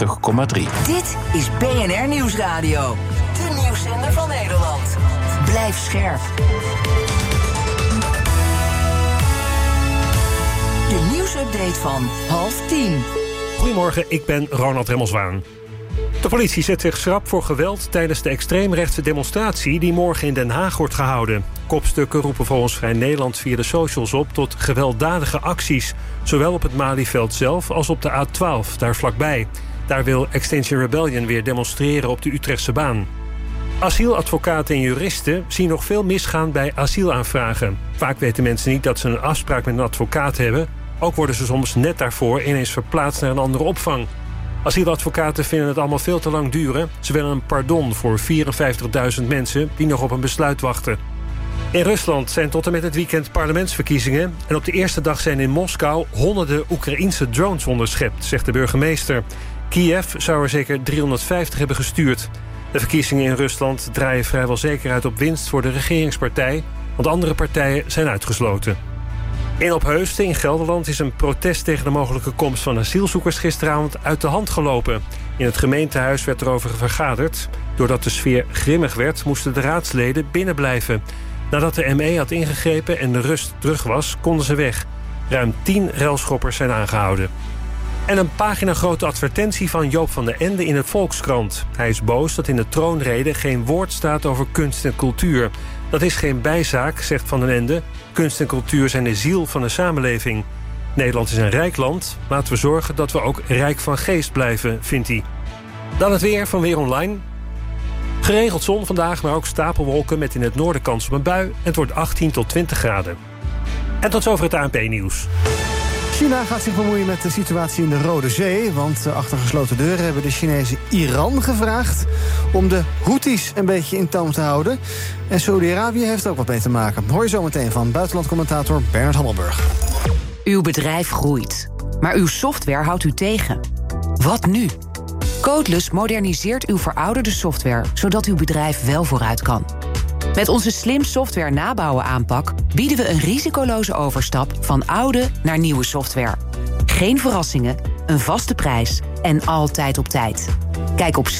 Dit is BNR Nieuwsradio. De nieuwszender van Nederland. Blijf scherp. De nieuwsupdate van 9:30. Goedemorgen, ik ben Ronald Remmelswaan. De politie zet zich schrap voor geweld tijdens de extreemrechtse demonstratie die morgen in Den Haag wordt gehouden. Kopstukken roepen volgens Vrij Nederland via de socials op tot gewelddadige acties, zowel op het Malieveld zelf als op de A12, daar vlakbij. Daar wil Extinction Rebellion weer demonstreren op de Utrechtse baan. Asieladvocaten en juristen zien nog veel misgaan bij asielaanvragen. Vaak weten mensen niet dat ze een afspraak met een advocaat hebben. Ook worden ze soms net daarvoor ineens verplaatst naar een andere opvang. Asieladvocaten vinden het allemaal veel te lang duren. Ze willen een pardon voor 54.000 mensen die nog op een besluit wachten. In Rusland zijn tot en met het weekend parlementsverkiezingen. En op de eerste dag zijn in Moskou honderden Oekraïense drones onderschept, zegt de burgemeester. Kiev zou er zeker 350 hebben gestuurd. De verkiezingen in Rusland draaien vrijwel zeker uit op winst voor de regeringspartij, want andere partijen zijn uitgesloten. In Opheusden in Gelderland is een protest tegen de mogelijke komst van asielzoekers gisteravond uit de hand gelopen. In het gemeentehuis werd erover vergaderd. Doordat de sfeer grimmig werd, moesten de raadsleden binnenblijven. Nadat de ME had ingegrepen en de rust terug was, konden ze weg. Ruim 10 relschoppers zijn aangehouden. En een paginagrote advertentie van Joop van den Ende in het Volkskrant. Hij is boos dat in de troonrede geen woord staat over kunst en cultuur. Dat is geen bijzaak, zegt Van den Ende. Kunst en cultuur zijn de ziel van de samenleving. Nederland is een rijk land. Laten we zorgen dat we ook rijk van geest blijven, vindt hij. Dan het weer van Weer Online. Geregeld zon vandaag, maar ook stapelwolken met in het noorden kans op een bui. En het wordt 18 tot 20 graden. En tot zover het ANP-nieuws. China gaat zich bemoeien met de situatie in de Rode Zee. Want achter gesloten deuren hebben de Chinezen Iran gevraagd om de Houthis een beetje in toom te houden. En Saudi-Arabië heeft ook wat mee te maken. Hoor je zo meteen van buitenlandcommentator Bernard Hammelburg. Uw bedrijf groeit, maar uw software houdt u tegen. Wat nu? Codeless moderniseert uw verouderde software, zodat uw bedrijf wel vooruit kan. Met onze slim software nabouwen aanpak bieden we een risicoloze overstap van oude naar nieuwe software. Geen verrassingen, een vaste prijs en altijd op tijd. Kijk op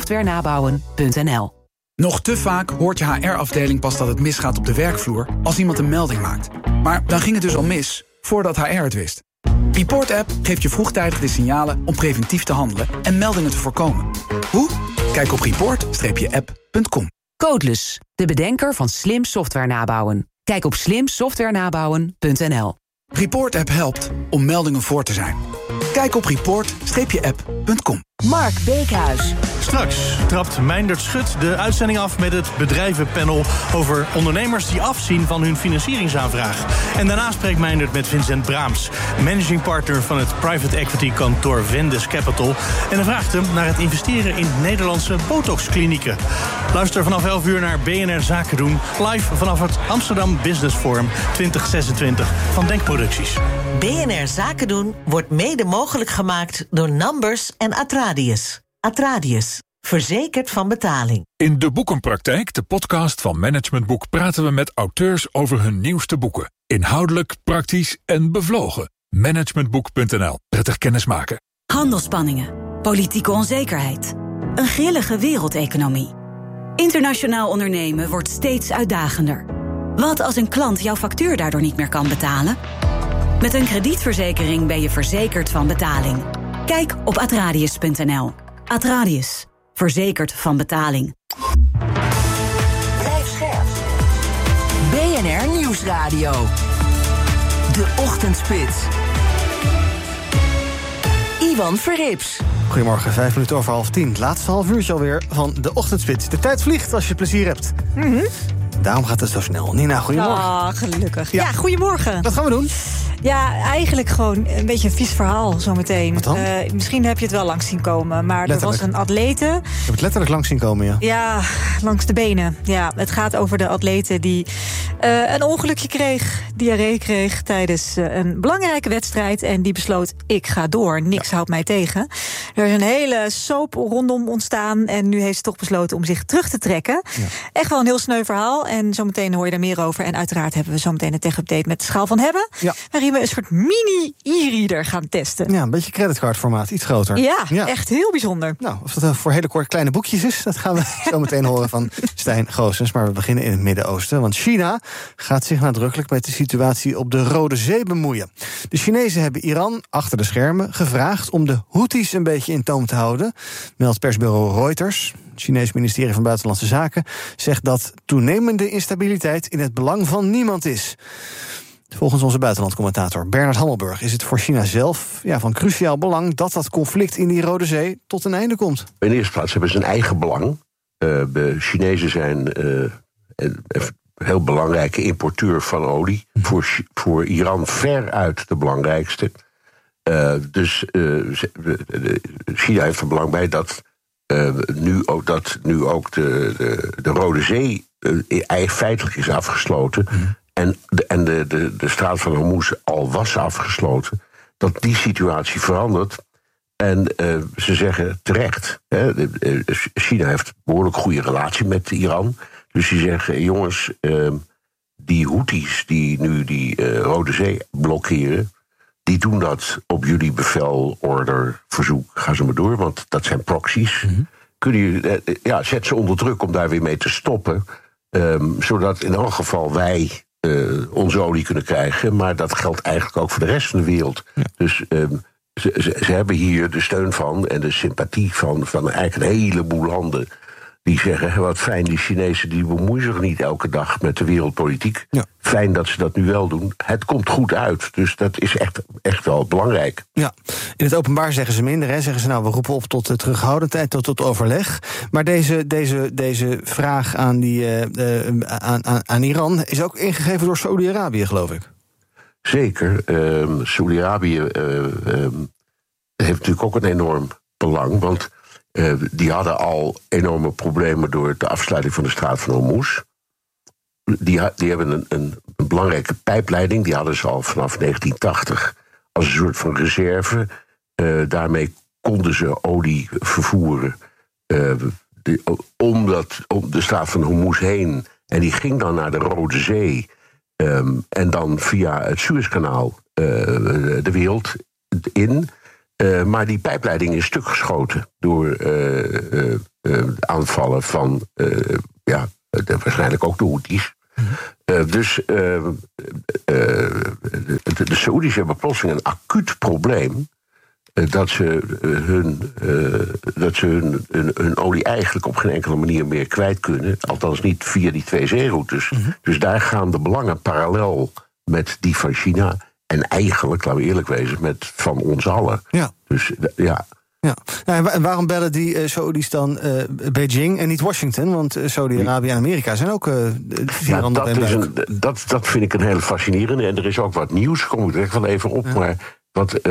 slimsoftwarenabouwen.nl. Nog te vaak hoort je HR-afdeling pas dat het misgaat op de werkvloer als iemand een melding maakt. Maar dan ging het dus al mis, voordat HR het wist. Report-app geeft je vroegtijdig de signalen om preventief te handelen en meldingen te voorkomen. Hoe? Kijk op report-app.com. Codeless, de bedenker van slim software nabouwen. Kijk op slimsoftwarenabouwen.nl. Report-app helpt om meldingen voor te zijn. Kijk op report-app.com. Mark Beekhuis. Straks trapt Meindert Schut de uitzending af met het bedrijvenpanel over ondernemers die afzien van hun financieringsaanvraag. En daarna spreekt Meindert met Vincent Braams, managing partner van het private equity kantoor Vendes Capital. En hij vraagt hem naar het investeren in Nederlandse botoxklinieken. Luister vanaf 11 uur naar BNR Zaken doen, live vanaf het Amsterdam Business Forum 2026 van Denkproducties. BNR Zaken doen wordt mede mogelijk gemaakt door Numbers en Atradius. Atradius, verzekerd van betaling. In De Boekenpraktijk, de podcast van Management Boek, praten we met auteurs over hun nieuwste boeken. Inhoudelijk, praktisch en bevlogen. Managementboek.nl. Prettig kennismaken. Handelspanningen, politieke onzekerheid, een grillige wereldeconomie. Internationaal ondernemen wordt steeds uitdagender. Wat als een klant jouw factuur daardoor niet meer kan betalen? Met een kredietverzekering ben je verzekerd van betaling. Kijk op atradius.nl. Atradius. Verzekerd van betaling. Blijf scherp. BNR Nieuwsradio. De Ochtendspits. Ivan Verrips. Goedemorgen, 5 minuten over 9:30. Laatste half uurtje alweer van de Ochtendspits. De tijd vliegt als je plezier hebt. Daarom gaat het zo snel. Nina, goedemorgen. Ah, gelukkig. Ja, goedemorgen. Wat gaan we doen? Ja, eigenlijk gewoon een beetje een vies verhaal zometeen. Wat dan? Misschien heb je het wel langs zien komen. Maar er was een atlete. Ik heb het letterlijk langs zien komen, ja. Ja, langs de benen. Ja, het gaat over de atlete die een ongelukje kreeg, diarree kreeg tijdens een belangrijke wedstrijd. En die besloot, ik ga door, niks houdt mij tegen. Er is een hele soap rondom ontstaan. En nu heeft ze toch besloten om zich terug te trekken. Ja. Echt wel een heel sneu verhaal. En zometeen hoor je daar meer over. En uiteraard hebben we zometeen een tech-update met de Schaal van Hebben. Ja. Waarin we een soort mini e-reader gaan testen. Ja, een beetje creditcardformaat, iets groter. Ja, echt heel bijzonder. Nou, of dat voor hele kort kleine boekjes is, dat gaan we zo meteen horen van Stijn Goossens. Maar we beginnen in het Midden-Oosten. Want China gaat zich nadrukkelijk met de situatie op de Rode Zee bemoeien. De Chinezen hebben Iran achter de schermen gevraagd om de Houthis een beetje in toom te houden, meldt persbureau Reuters. Het Chinese ministerie van Buitenlandse Zaken zegt dat toenemende instabiliteit in het belang van niemand is. Volgens onze buitenlandcommentator Bernard Hammelburg is het voor China zelf van cruciaal belang dat dat conflict in die Rode Zee tot een einde komt. In de eerste plaats hebben ze een eigen belang. De Chinezen zijn een heel belangrijke importeur van olie. Voor Iran veruit de belangrijkste. Dus China heeft er belang bij dat nu ook de Rode Zee feitelijk is afgesloten. En de straat van Hormuz al was afgesloten, dat die situatie verandert. En ze zeggen terecht, China heeft een behoorlijk goede relatie met Iran. Dus die zeggen, jongens, die Houthis die nu die Rode Zee blokkeren, die doen dat op jullie bevel, order, verzoek, ga ze maar door, want dat zijn proxies. Zet ze onder druk om daar weer mee te stoppen, zodat in elk geval wij onze olie kunnen krijgen, maar dat geldt eigenlijk ook voor de rest van de wereld. Ja. Dus ze hebben hier de steun van en de sympathie van eigenlijk een heleboel landen Die zeggen, wat fijn, die Chinezen die bemoeien zich niet elke dag met de wereldpolitiek. Ja. Fijn dat ze dat nu wel doen. Het komt goed uit, dus dat is echt wel belangrijk. Ja, in het openbaar zeggen ze minder. Hè. Zeggen ze, nou, we roepen op tot terughoudendheid, tot overleg. Maar deze vraag aan Iran is ook ingegeven door Saoedi-Arabië, geloof ik. Zeker. Saoedi-Arabië heeft natuurlijk ook een enorm belang, want die hadden al enorme problemen door de afsluiting van de straat van Hormuz. Die hebben een belangrijke pijpleiding, die hadden ze al vanaf 1980 als een soort van reserve. Daarmee konden ze olie vervoeren om de straat van Hormuz heen. En die ging dan naar de Rode Zee en dan via het Suezkanaal de wereld in. Maar die pijpleiding is stuk geschoten door aanvallen van waarschijnlijk ook de Houthis. Dus de Saoedi's hebben plotseling een acuut probleem dat ze hun olie eigenlijk op geen enkele manier meer kwijt kunnen. Althans niet via die 2 zeeroutes. Dus daar gaan de belangen parallel met die van China. En eigenlijk, laten we eerlijk wezen, van ons allen. Ja. Dus ja. Ja. Nou, en waarom bellen die Saoedi's dan Beijing en niet Washington? Want Saudi-Arabië en Amerika zijn ook vier handen op één buik. Dat vind ik een hele fascinerende. En er is ook wat nieuws, kom ik er echt wel even op. Ja. Maar wat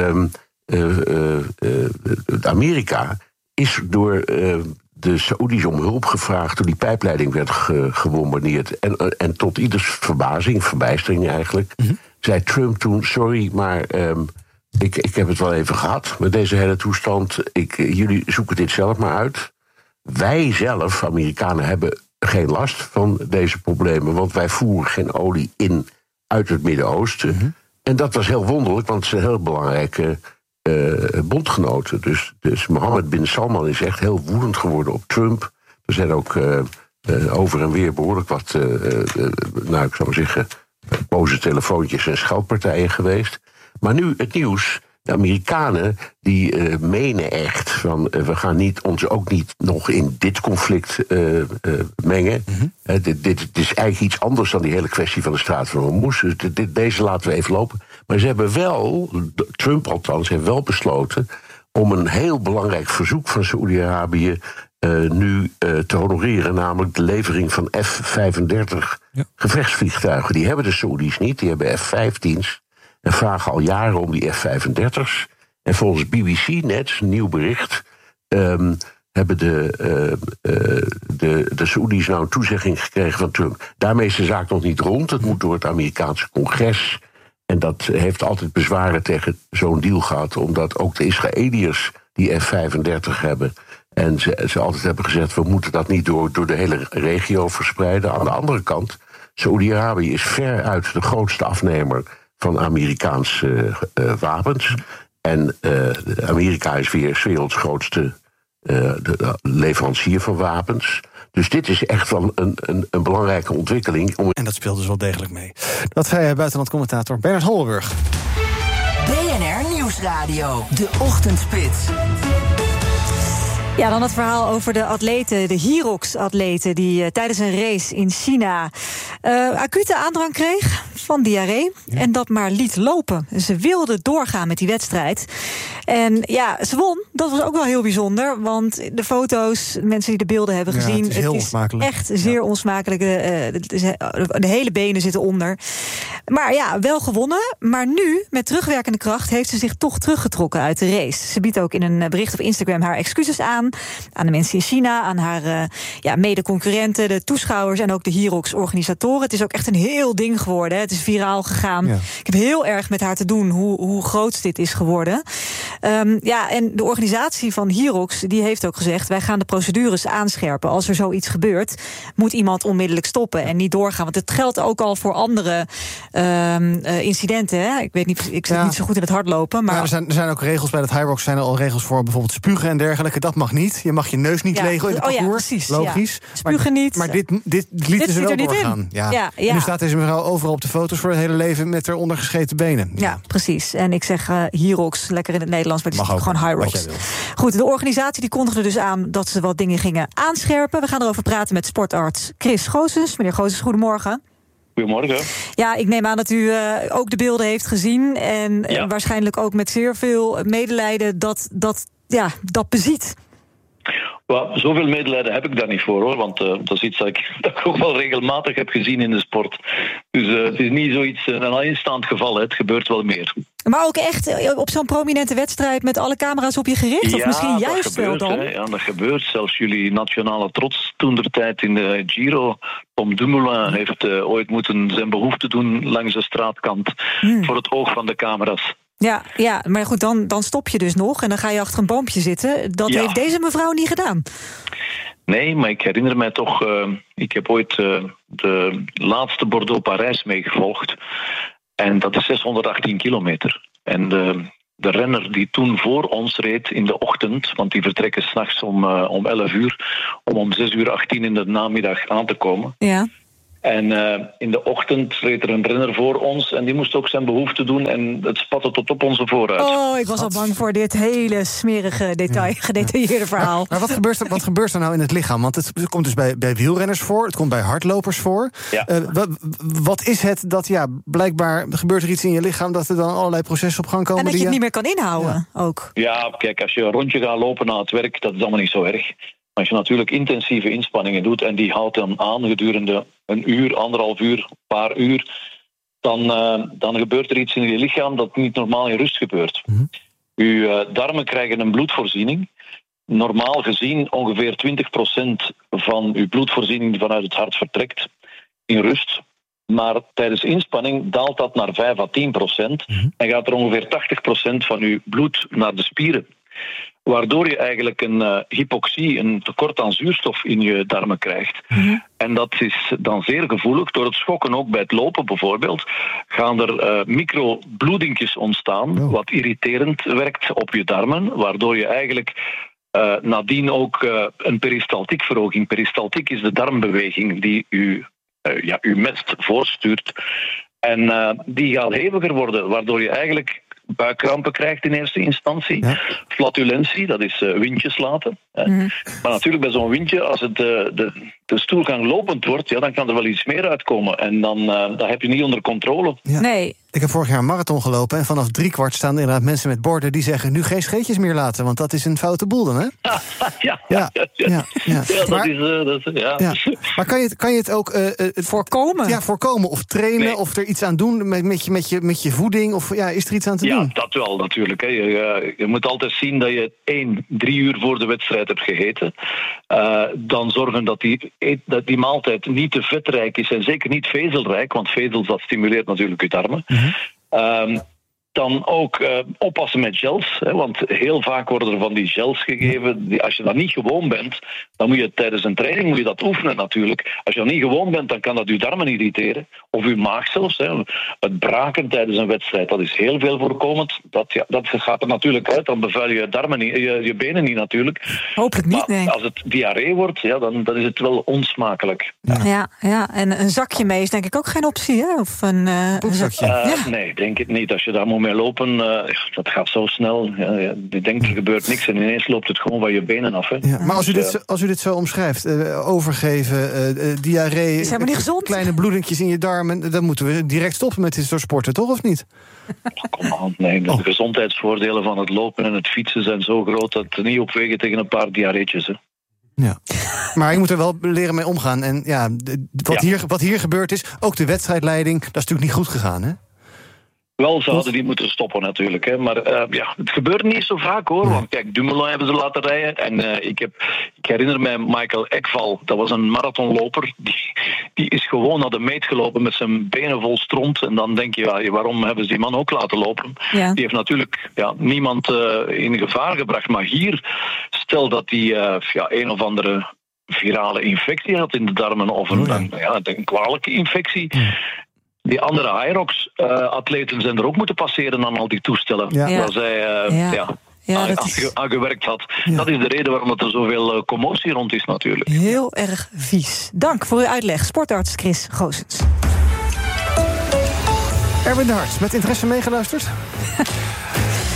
Amerika is door de Saoedi's om hulp gevraagd toen die pijpleiding werd gebombardeerd. En tot ieders verbijstering eigenlijk, zei Trump toen, sorry, maar ik heb het wel even gehad met deze hele toestand. Jullie zoeken dit zelf maar uit. Wij zelf, Amerikanen, hebben geen last van deze problemen, want wij voeren geen olie in uit het Midden-Oosten. En dat was heel wonderlijk, want het zijn heel belangrijke bondgenoten. Dus Mohammed bin Salman is echt heel woedend geworden op Trump. Er zijn ook over en weer behoorlijk wat, ik zou maar zeggen, boze telefoontjes en scheldpartijen geweest. Maar nu het nieuws. De Amerikanen die menen echt van we gaan ons ook niet nog in dit conflict mengen. Dit is eigenlijk iets anders dan die hele kwestie van de straat van Hormuz. Dus deze laten we even lopen. Maar ze hebben wel, Trump althans, heeft wel besloten om een heel belangrijk verzoek van Saoedi-Arabië nu te honoreren, namelijk de levering van F-35 gevechtsvliegtuigen. Die hebben de Saoedi's niet, die hebben F-15's. En vragen al jaren om die F-35's. En volgens BBC net, een nieuw bericht, hebben de Saoedi's nou een toezegging gekregen van Trump. Daarmee is de zaak nog niet rond. Het moet door het Amerikaanse congres. En dat heeft altijd bezwaren tegen zo'n deal gehad, omdat ook de Israëliërs die F-35 hebben. En ze altijd hebben gezegd, we moeten dat niet door de hele regio verspreiden. Aan de andere kant, Saoedi-Arabië is veruit de grootste afnemer van Amerikaanse wapens. En Amerika is weer 's werelds grootste leverancier van wapens. Dus dit is echt wel een belangrijke ontwikkeling. En dat speelt dus wel degelijk mee. Dat zei buitenlandcommentator Bernard Hollenburg. BNR Nieuwsradio, de Ochtendspits. Ja, dan het verhaal over de atleten, de Hyrox-atleten, die tijdens een race in China acute aandrang kreeg van diarree en dat maar liet lopen. Ze wilde doorgaan met die wedstrijd. En ja, ze won. Dat was ook wel heel bijzonder, want de foto's, mensen die de beelden hebben gezien, het is heel onsmakelijk. Echt zeer onsmakelijk. De hele benen zitten onder. Maar ja, wel gewonnen. Maar nu, met terugwerkende kracht, heeft ze zich toch teruggetrokken uit de race. Ze biedt ook in een bericht op Instagram haar excuses aan de mensen in China, aan haar mede-concurrenten, de toeschouwers en ook de Hyrox-organisatoren. Het is ook echt een heel ding geworden. Het is viraal gegaan. Ja. Ik heb heel erg met haar te doen hoe groot dit is geworden. En de organisatie van Hyrox die heeft ook gezegd, wij gaan de procedures aanscherpen. Als er zoiets gebeurt, moet iemand onmiddellijk stoppen en niet doorgaan. Want het geldt ook al voor andere incidenten. Hè? Ik weet niet, ik zit niet zo goed in het hardlopen. Maar er zijn ook regels bij het Hyrox, zijn er al regels voor bijvoorbeeld spugen en dergelijke. Dat mag niet. Je mag je neus niet legen in het parcours. Precies, logisch. Spugen niet. Maar dit lieten ze wel doorgaan. Ja. En nu staat deze mevrouw overal op de foto's voor het hele leven met haar ondergescheten benen. Ja, precies. En ik zeg Hyrox, lekker in het Nederlands Nederlands, maar het is gewoon High Rocks. Goed, de organisatie die kondigde dus aan dat ze wat dingen gingen aanscherpen. We gaan erover praten met sportarts Chris Goossens. Meneer Goossens, goedemorgen. Goedemorgen. Ja, ik neem aan dat u ook de beelden heeft gezien en waarschijnlijk ook met zeer veel medelijden dat beziet. Well, zoveel medelijden heb ik daar niet voor, hoor. Want dat is iets dat ik ook wel regelmatig heb gezien in de sport. Dus het is niet zoiets, een alleenstaand geval. Het gebeurt wel meer. Maar ook echt op zo'n prominente wedstrijd met alle camera's op je gericht? Of misschien juist gebeurt, wel dan? Ja, dat gebeurt. Zelfs jullie nationale trots toentertijd in de Giro. Tom Dumoulin heeft ooit moeten zijn behoefte doen langs de straatkant. Voor het oog van de camera's. Ja, maar goed, dan stop je dus nog en dan ga je achter een boompje zitten. Dat heeft deze mevrouw niet gedaan. Nee, maar ik herinner mij toch... ik heb ooit de laatste Bordeaux-Parijs meegevolgd. En dat is 618 kilometer. En de renner die toen voor ons reed in de ochtend... want die vertrekken 's nachts om 11 uur... om 6:18 in de namiddag aan te komen... Ja. En in de ochtend reed er een renner voor ons... en die moest ook zijn behoefte doen... en het spatte tot op onze vooruit. Oh, ik was al bang voor dit hele smerige gedetailleerde verhaal. Maar wat gebeurt er nou in het lichaam? Want het komt dus bij wielrenners voor, het komt bij hardlopers voor. Ja. Wat is het dat, blijkbaar gebeurt er iets in je lichaam... dat er dan allerlei processen op gang komen? En dat je het niet meer kan inhouden, ook. Ja, kijk, als je een rondje gaat lopen na het werk... dat is allemaal niet zo erg. Als je natuurlijk intensieve inspanningen doet... en die houdt dan aan gedurende een uur, 1,5 uur, een paar uur... dan gebeurt er iets in je lichaam dat niet normaal in rust gebeurt. Uw darmen krijgen een bloedvoorziening. Normaal gezien ongeveer 20% van uw bloedvoorziening... die vanuit het hart vertrekt, in rust. Maar tijdens inspanning daalt dat naar 5 à 10%... en gaat er ongeveer 80% van uw bloed naar de spieren... waardoor je eigenlijk een hypoxie, een tekort aan zuurstof in je darmen krijgt. En dat is dan zeer gevoelig. Door het schokken, ook bij het lopen bijvoorbeeld, gaan er microbloedingjes ontstaan, wat irriterend werkt op je darmen, waardoor je eigenlijk nadien ook een peristaltiekverhoging. Peristaltiek is de darmbeweging die uw mest voortstuurt. En die gaat heviger worden, waardoor je eigenlijk buikkrampen krijgt in eerste instantie. Flatulentie, dat is windjes laten. Maar natuurlijk bij zo'n windje, als het de stoelgang lopend wordt, dan kan er wel iets meer uitkomen. En dan heb je niet onder controle. Ja. Nee. Ik heb vorig jaar een marathon gelopen... en vanaf 3/4 staan er inderdaad mensen met borden... die zeggen, nu geen scheetjes meer laten... want dat is een foute boel dan, hè? Ja. Maar kan je het ook... voorkomen? Ja, voorkomen of trainen of er iets aan doen met je voeding... of is er iets aan te doen? Ja, dat wel natuurlijk. Hè. Je moet altijd zien dat je 3 uur voor de wedstrijd hebt gegeten. Dan zorgen dat die maaltijd niet te vetrijk is... en zeker niet vezelrijk, want vezels dat stimuleert natuurlijk je darmen. Dan ook oppassen met gels. Hè, want heel vaak worden er van die gels gegeven. Als je dat niet gewoon bent, dan moet je tijdens een training dat oefenen natuurlijk. Als je dat niet gewoon bent, dan kan dat je darmen irriteren. Of je maag zelfs. Hè. Het braken tijdens een wedstrijd, dat is heel veel voorkomend. Dat gaat er natuurlijk uit. Dan bevuil je darmen niet, je benen niet natuurlijk. Hopelijk niet, maar nee. Als het diarree wordt, dan is het wel onsmakelijk. Ja. En een zakje mee is denk ik ook geen optie, hè? Of een zakje. Nee, denk het niet. Als je daar moet mee lopen, dat gaat zo snel. Je denkt, er gebeurt niks en ineens loopt het gewoon van je benen af. Hè. Ja, maar als u dit zo omschrijft, overgeven, diarree, is helemaal niet gezond. Kleine bloedingjes in je darmen, dan moeten we direct stoppen met dit soort sporten, toch, of niet? Kom aan, nee. De gezondheidsvoordelen van het lopen en het fietsen zijn zo groot dat het niet opwegen tegen een paar diarreetjes. Hè. Ja, maar je moet er wel leren mee omgaan. En wat hier gebeurd is, ook de wedstrijdleiding, dat is natuurlijk niet goed gegaan, hè? Wel, ze hadden die moeten stoppen natuurlijk. Hè. Maar het gebeurt niet zo vaak hoor. Want kijk, Dumoulin hebben ze laten rijden. En ik herinner mij Michael Ekval. Dat was een marathonloper. Die is gewoon naar de meet gelopen met zijn benen vol stront. En dan denk je, waarom hebben ze die man ook laten lopen? Ja. Die heeft natuurlijk niemand in gevaar gebracht. Maar hier, stel dat die een of andere virale infectie had in de darmen. Of een kwalijke infectie. Die andere Hyrox-atleten zijn er ook moeten passeren aan al die toestellen. Waar zij aan gewerkt had. Ja. Dat is de reden waarom er zoveel commotie rond is natuurlijk. Heel erg vies. Dank voor uw uitleg. Sportarts Chris Goossens. Erwin de Hart, met interesse meegeluisterd?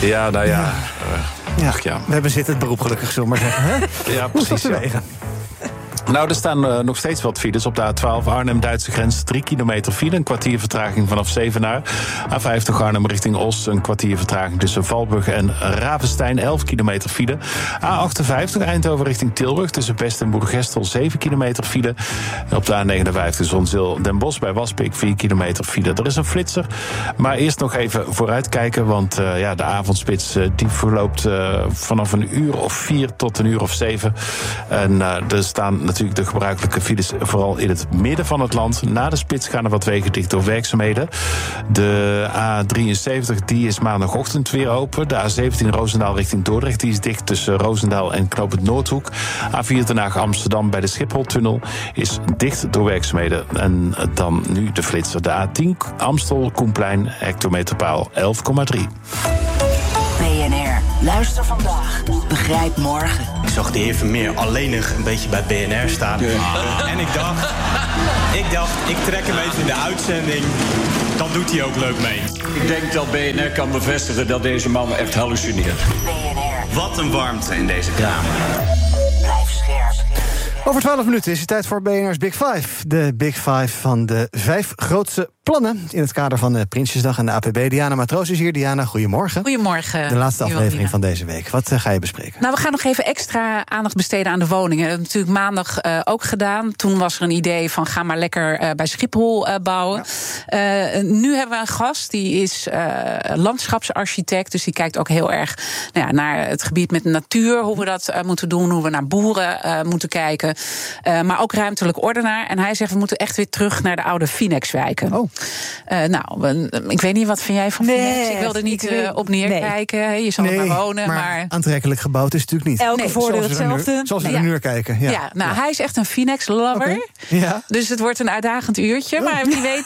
Ja, nou ja. Ja. We hebben zittend beroep gelukkig, zullen we maar zeggen. Hè? Ja, precies. Nou, er staan nog steeds wat files op de A12 Arnhem-Duitse grens. 3 kilometer file, een kwartier vertraging vanaf Zevenaar. A50 Arnhem richting Os, een kwartier vertraging tussen Valburg en Ravenstein. 11 kilometer file. A58 Eindhoven richting Tilburg, tussen Best en Boergestel. 7 kilometer file. Op de A59 Zonzeel Den Bosch bij Waspik. 4 kilometer file. Er is een flitser. Maar eerst nog even vooruitkijken, want de avondspits die verloopt vanaf 1:04 tot 1:07. En er staan natuurlijk de gebruikelijke files vooral in het midden van het land. Na de spits gaan er wat wegen dicht door werkzaamheden. De A73 die is maandagochtend weer open. De A17 Roosendaal richting Dordrecht die is dicht tussen Roosendaal en knooppunt Noordhoek. A4 Den Haag Amsterdam bij de Schipholtunnel is dicht door werkzaamheden. En dan nu de flitser. De A10 Amstel Koenplein hectometerpaal 11,3. BNR. Luister vandaag. Begrijp morgen. Ik zag de heer Vermeer alleenig een beetje bij BNR staan. Ja. En ik dacht, ik trek hem even in de uitzending. Dan doet hij ook leuk mee. Ik denk dat BNR kan bevestigen dat deze man echt hallucineert. BNR. Wat een warmte in deze kamer. Blijf scherp. Over 12 minuten is het tijd voor BNR's Big Five. De Big Five van de 5 grootste plannen in het kader van de Prinsjesdag en de APB. Diana Matroos is hier. Diana, goedemorgen. Goedemorgen. De laatste aflevering van deze week. Wat ga je bespreken? Nou, we gaan nog even extra aandacht besteden aan de woningen. Dat hebben we natuurlijk maandag ook gedaan. Toen was er een idee van ga maar lekker bij Schiphol bouwen. Ja. Nu hebben we een gast, die is landschapsarchitect. Dus die kijkt ook heel erg naar het gebied met de natuur. Hoe we dat moeten doen, hoe we naar boeren moeten kijken. Maar ook ruimtelijk ordenaar. En hij zegt we moeten echt weer terug naar de oude Finex-wijken. Oh. Ik weet niet, wat vind jij van Finex? Ik wil er niet op neerkijken. Je zal er maar wonen. Maar aantrekkelijk gebouwd is het natuurlijk niet. Elke voordeel hetzelfde. Zoals we er nu kijken. Hij is echt een Finex-lover. Okay. Ja. Dus het wordt een uitdagend uurtje. Oh. Maar wie weet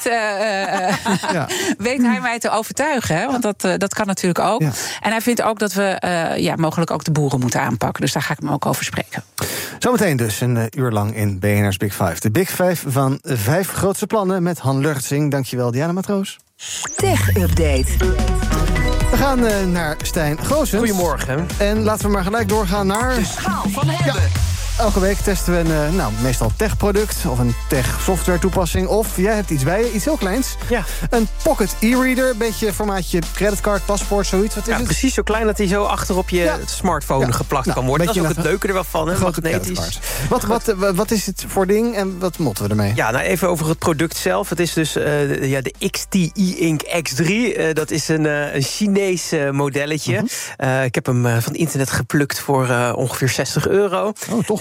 weet hij mij te overtuigen. Hè? Want dat kan natuurlijk ook. Ja. En hij vindt ook dat we mogelijk ook de boeren moeten aanpakken. Dus daar ga ik hem ook over spreken. Zometeen dus een uur lang in BNR's Big Five. De Big Five van 5 grootste plannen met Han Lurtsing. Dankjewel, Diana Matroos. Tech Update. We gaan naar Stijn Goossens. Goedemorgen. En laten we maar gelijk doorgaan naar de schaal van hebben. Ja. Elke week testen we een meestal tech-product of een tech-software-toepassing. Of jij hebt iets bij je, iets heel kleins. Ja. Een pocket e-reader, een beetje formaatje creditcard, paspoort, zoiets. Wat is het? Precies zo klein dat hij zo achter op je smartphone geplakt kan worden. Dat is ook het leuke er wel van, hè? Magnetisch. Wat is het voor ding en wat motten we ermee? Ja, even over het product zelf. Het is dus de XT E-Ink X3. Dat is een Chinees modelletje. Ik heb hem van internet geplukt voor ongeveer €60. Oh, toch.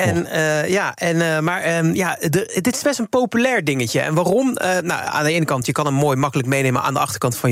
Dit is best een populair dingetje. En waarom? Aan de ene kant, je kan hem mooi makkelijk meenemen aan de achterkant van